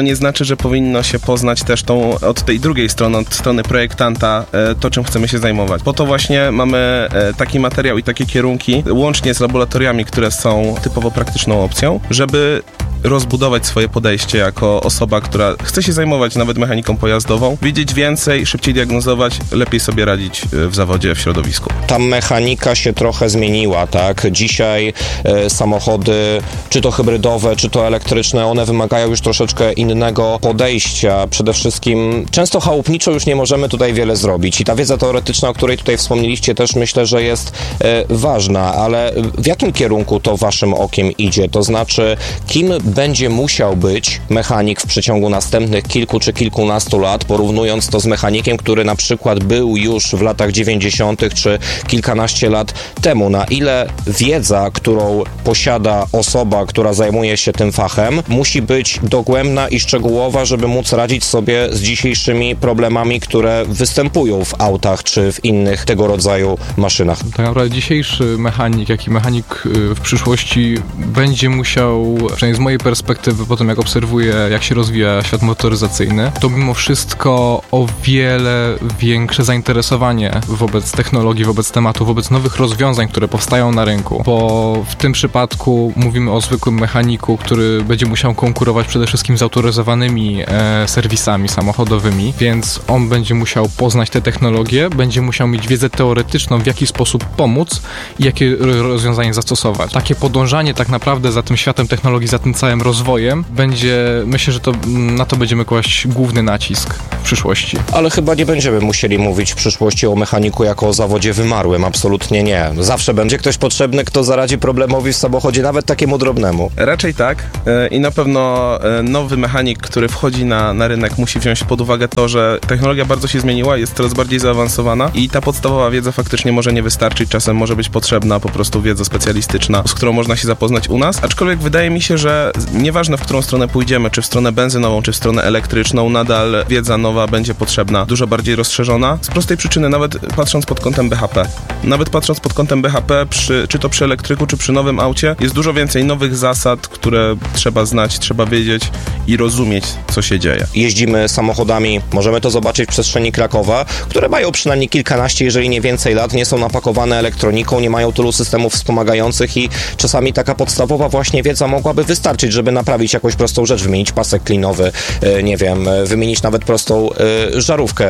nie znaczy, że powinno się poznać też od tej drugiej strony, od strony projektanta, to, czym chcemy się zajmować. Po to właśnie mamy taki materiał i takie kierunki, łącznie z laboratoriami, które są typowo praktyczną opcją, żeby rozbudować swoje podejście jako osoba, która chce się zajmować nawet mechaniką pojazdową, wiedzieć więcej, szybciej diagnozować, lepiej sobie radzić w zawodzie, w środowisku. Ta mechanika się trochę zmieniła, tak? Dzisiaj samochody, czy to hybrydowe, czy to elektryczne, one wymagają już troszeczkę innego podejścia. Przede wszystkim często chałupniczo już nie możemy tutaj wiele zrobić i ta wiedza teoretyczna, o której tutaj wspomnieliście, też myślę, że jest ważna, ale w jakim kierunku to waszym okiem idzie? To znaczy, kim będzie musiał być mechanik w przeciągu następnych kilku czy kilkunastu lat, porównując to z mechanikiem, który na przykład był już w latach 90. czy kilkanaście lat temu. Na ile wiedza, którą posiada osoba, która zajmuje się tym fachem, musi być dogłębna i szczegółowa, żeby móc radzić sobie z dzisiejszymi problemami, które występują w autach czy w innych tego rodzaju maszynach. Tak naprawdę dzisiejszy mechanik, jak i mechanik w przyszłości będzie musiał, przynajmniej z mojej perspektywy, po tym jak obserwuję, jak się rozwija świat motoryzacyjny, to mimo wszystko o wiele większe zainteresowanie wobec technologii, wobec tematu, wobec nowych rozwiązań, które powstają na rynku, bo w tym przypadku mówimy o zwykłym mechaniku, który będzie musiał konkurować przede wszystkim z autoryzowanymi serwisami samochodowymi, więc on będzie musiał poznać te technologie, będzie musiał mieć wiedzę teoretyczną, w jaki sposób pomóc i jakie rozwiązanie zastosować. Takie podążanie tak naprawdę za tym światem technologii, za tym całym rozwojem będzie, myślę, że na to będziemy kłaść główny nacisk w przyszłości. Ale chyba nie będziemy musieli mówić w przyszłości o mechaniku jako o zawodzie wymarłym, absolutnie nie. Zawsze będzie ktoś potrzebny, kto zaradzi problemowi w samochodzie, nawet takiemu drobnemu. Raczej tak i na pewno nowy mechanik, który wchodzi na rynek, musi wziąć pod uwagę to, że technologia bardzo się zmieniła, jest coraz bardziej zaawansowana i ta podstawowa wiedza faktycznie może nie wystarczyć, czasem może być potrzebna po prostu wiedza specjalistyczna, z którą można się zapoznać u nas, aczkolwiek wydaje mi się, że nieważne, w którą stronę pójdziemy, czy w stronę benzynową, czy w stronę elektryczną, nadal wiedza nowa będzie potrzebna, dużo bardziej rozszerzona, z prostej przyczyny, nawet patrząc pod kątem BHP. Nawet patrząc pod kątem BHP, czy to przy elektryku, czy przy nowym aucie, jest dużo więcej nowych zasad, które trzeba znać, trzeba wiedzieć i rozumieć, co się dzieje. Jeździmy samochodami, możemy to zobaczyć w przestrzeni Krakowa, które mają przynajmniej kilkanaście, jeżeli nie więcej lat, nie są napakowane elektroniką, nie mają tylu systemów wspomagających i czasami taka podstawowa właśnie wiedza mogłaby wystarczyć, żeby naprawić jakąś prostą rzecz, wymienić pasek klinowy, nie wiem, wymienić nawet prostą żarówkę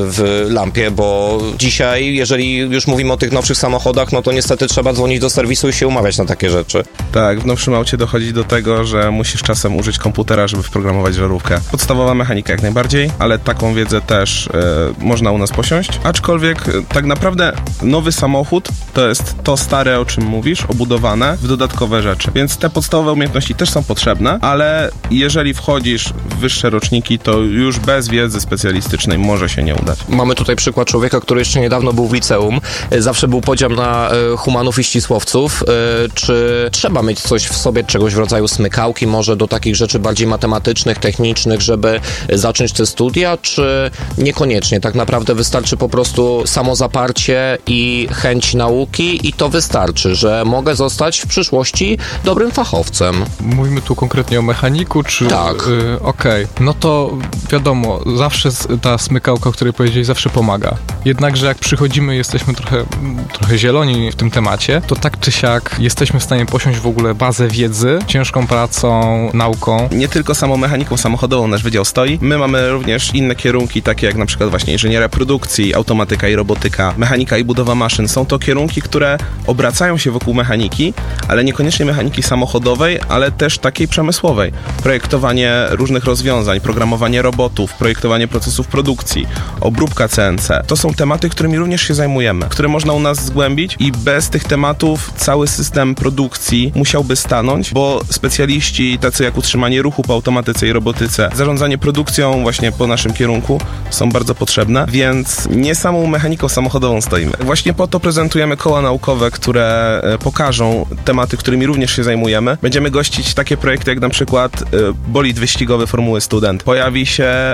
w lampie, bo dzisiaj, jeżeli już mówimy o tych nowszych samochodach, no to niestety trzeba dzwonić do serwisu i się umawiać na takie rzeczy. Tak, w nowszym aucie dochodzi do tego, że musisz czasem użyć komputera, żeby wprogramować żarówkę. Podstawowa mechanika jak najbardziej, ale taką wiedzę też można u nas posiąść. Aczkolwiek tak naprawdę nowy samochód to jest to stare, o czym mówisz, obudowane w dodatkowe rzeczy. Więc te podstawowe umiejętności też są potrzebne, ale jeżeli wchodzisz w wyższe roczniki, to już bez wiedzy specjalistycznej może się nie udać. Mamy tutaj przykład człowieka, który jeszcze niedawno był w liceum. Zawsze był podział na humanów i ścisłowców. Czy trzeba mieć coś w sobie, czegoś w rodzaju smykałki, może do takich rzeczy bardziej matematycznych, technicznych, żeby zacząć te studia, czy niekoniecznie? Tak naprawdę wystarczy po prostu samozaparcie i chęć nauki i to wystarczy, że mogę zostać w przyszłości dobrym fachowcem. Mówimy tu konkretnie o mechaniku, czy... Tak. Okej. No to wiadomo, zawsze ta smykałka, o której powiedzieli, zawsze pomaga. Jednakże jak przychodzimy, jesteśmy trochę zieloni w tym temacie, to tak czy siak jesteśmy w stanie posiąść w ogóle bazę wiedzy, ciężką pracą, nauką. Nie tylko samą mechaniką samochodową nasz wydział stoi. My mamy również inne kierunki, takie jak na przykład właśnie inżynieria produkcji, automatyka i robotyka, mechanika i budowa maszyn. Są to kierunki, które obracają się wokół mechaniki, ale niekoniecznie mechaniki samochodowej, ale też takiej przemysłowej. Projektowanie różnych rozwiązań, programowanie robotów, projektowanie procesów produkcji, obróbka CNC. To są tematy, którymi również się zajmujemy, które można u nas zgłębić i bez tych tematów cały system produkcji musiałby stanąć, bo specjaliści tacy jak utrzymanie ruchu po automatyce i robotyce, zarządzanie produkcją właśnie po naszym kierunku są bardzo potrzebne, więc nie samą mechaniką samochodową stoimy. Właśnie po to prezentujemy koła naukowe, które pokażą tematy, którymi również się zajmujemy. Będziemy gościć takie projekty jak na przykład bolid wyścigowy Formuły Student. Pojawi się pojazd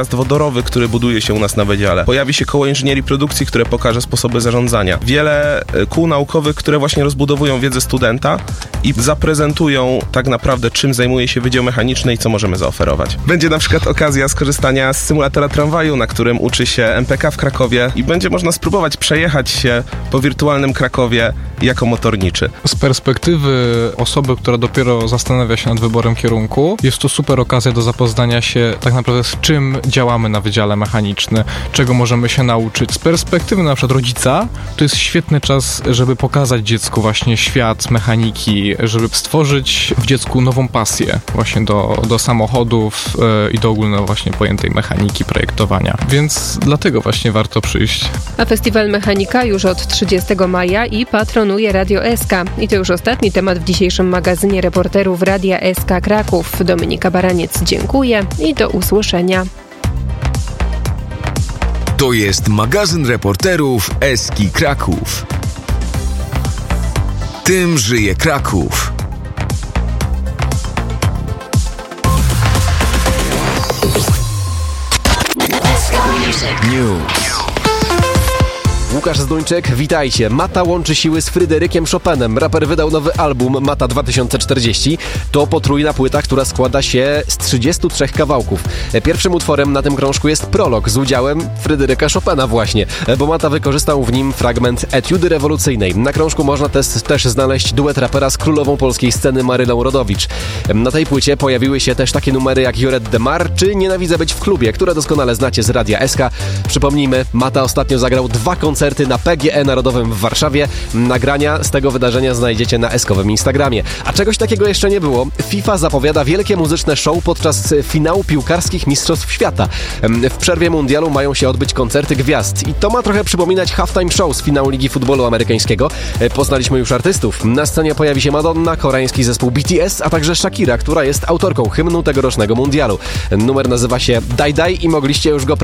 pojazd wodorowy, który buduje się u nas na wydziale. Pojawi się koło inżynierii produkcji, które pokaże sposoby zarządzania. Wiele kół naukowych, które właśnie rozbudowują wiedzę studenta i zaprezentują tak naprawdę, czym zajmuje się Wydział Mechaniczny i co możemy zaoferować. Będzie na przykład okazja skorzystania z symulatora tramwaju, na którym uczy się MPK w Krakowie i będzie można spróbować przejechać się po wirtualnym Krakowie jako motorniczy. Z perspektywy osoby, która dopiero zastanawia się nad wyborem kierunku, jest to super okazja do zapoznania się tak naprawdę z czym działamy na Wydziale Mechanicznym, czego możemy się nauczyć. Z perspektywy na przykład rodzica, to jest świetny czas, żeby pokazać dziecku właśnie świat mechaniki, żeby stworzyć w dziecku nową pasję właśnie do samochodów i do ogólno właśnie pojętej mechaniki, projektowania. Więc dlatego właśnie warto przyjść. A Festiwal Mechanika już od 30 maja i patronuje Radio SK. I to już ostatni temat w dzisiejszym magazynie reporterów Radia SK Kraków. Dominika Baraniec, dziękuję i do usłyszenia. To jest magazyn reporterów Eski Kraków. Tym żyje Kraków. News. Łukasz Zduńczyk, witajcie. Mata łączy siły z Fryderykiem Chopinem. Raper wydał nowy album Mata 2040. To potrójna płyta, która składa się z 33 kawałków. Pierwszym utworem na tym krążku jest prolog z udziałem Fryderyka Chopina właśnie, bo Mata wykorzystał w nim fragment etiudy rewolucyjnej. Na krążku można też znaleźć duet rapera z królową polskiej sceny Marylą Rodowicz. Na tej płycie pojawiły się też takie numery jak Joret de Mar czy Nienawidzę być w klubie, które doskonale znacie z Radia SK. Przypomnijmy, Mata ostatnio zagrał 2 koncerty na PGE Narodowym w Warszawie. Nagrania z tego wydarzenia znajdziecie na eskowym Instagramie. A czegoś takiego jeszcze nie było. FIFA zapowiada wielkie muzyczne show podczas finału piłkarskich Mistrzostw Świata. W przerwie mundialu mają się odbyć koncerty gwiazd i to ma trochę przypominać halftime show z finału Ligi Futbolu Amerykańskiego. Poznaliśmy już artystów. Na scenie pojawi się Madonna, koreański zespół BTS, a także Shakira, która jest autorką hymnu tegorocznego mundialu. Numer nazywa się Dai Dai i mogliście już go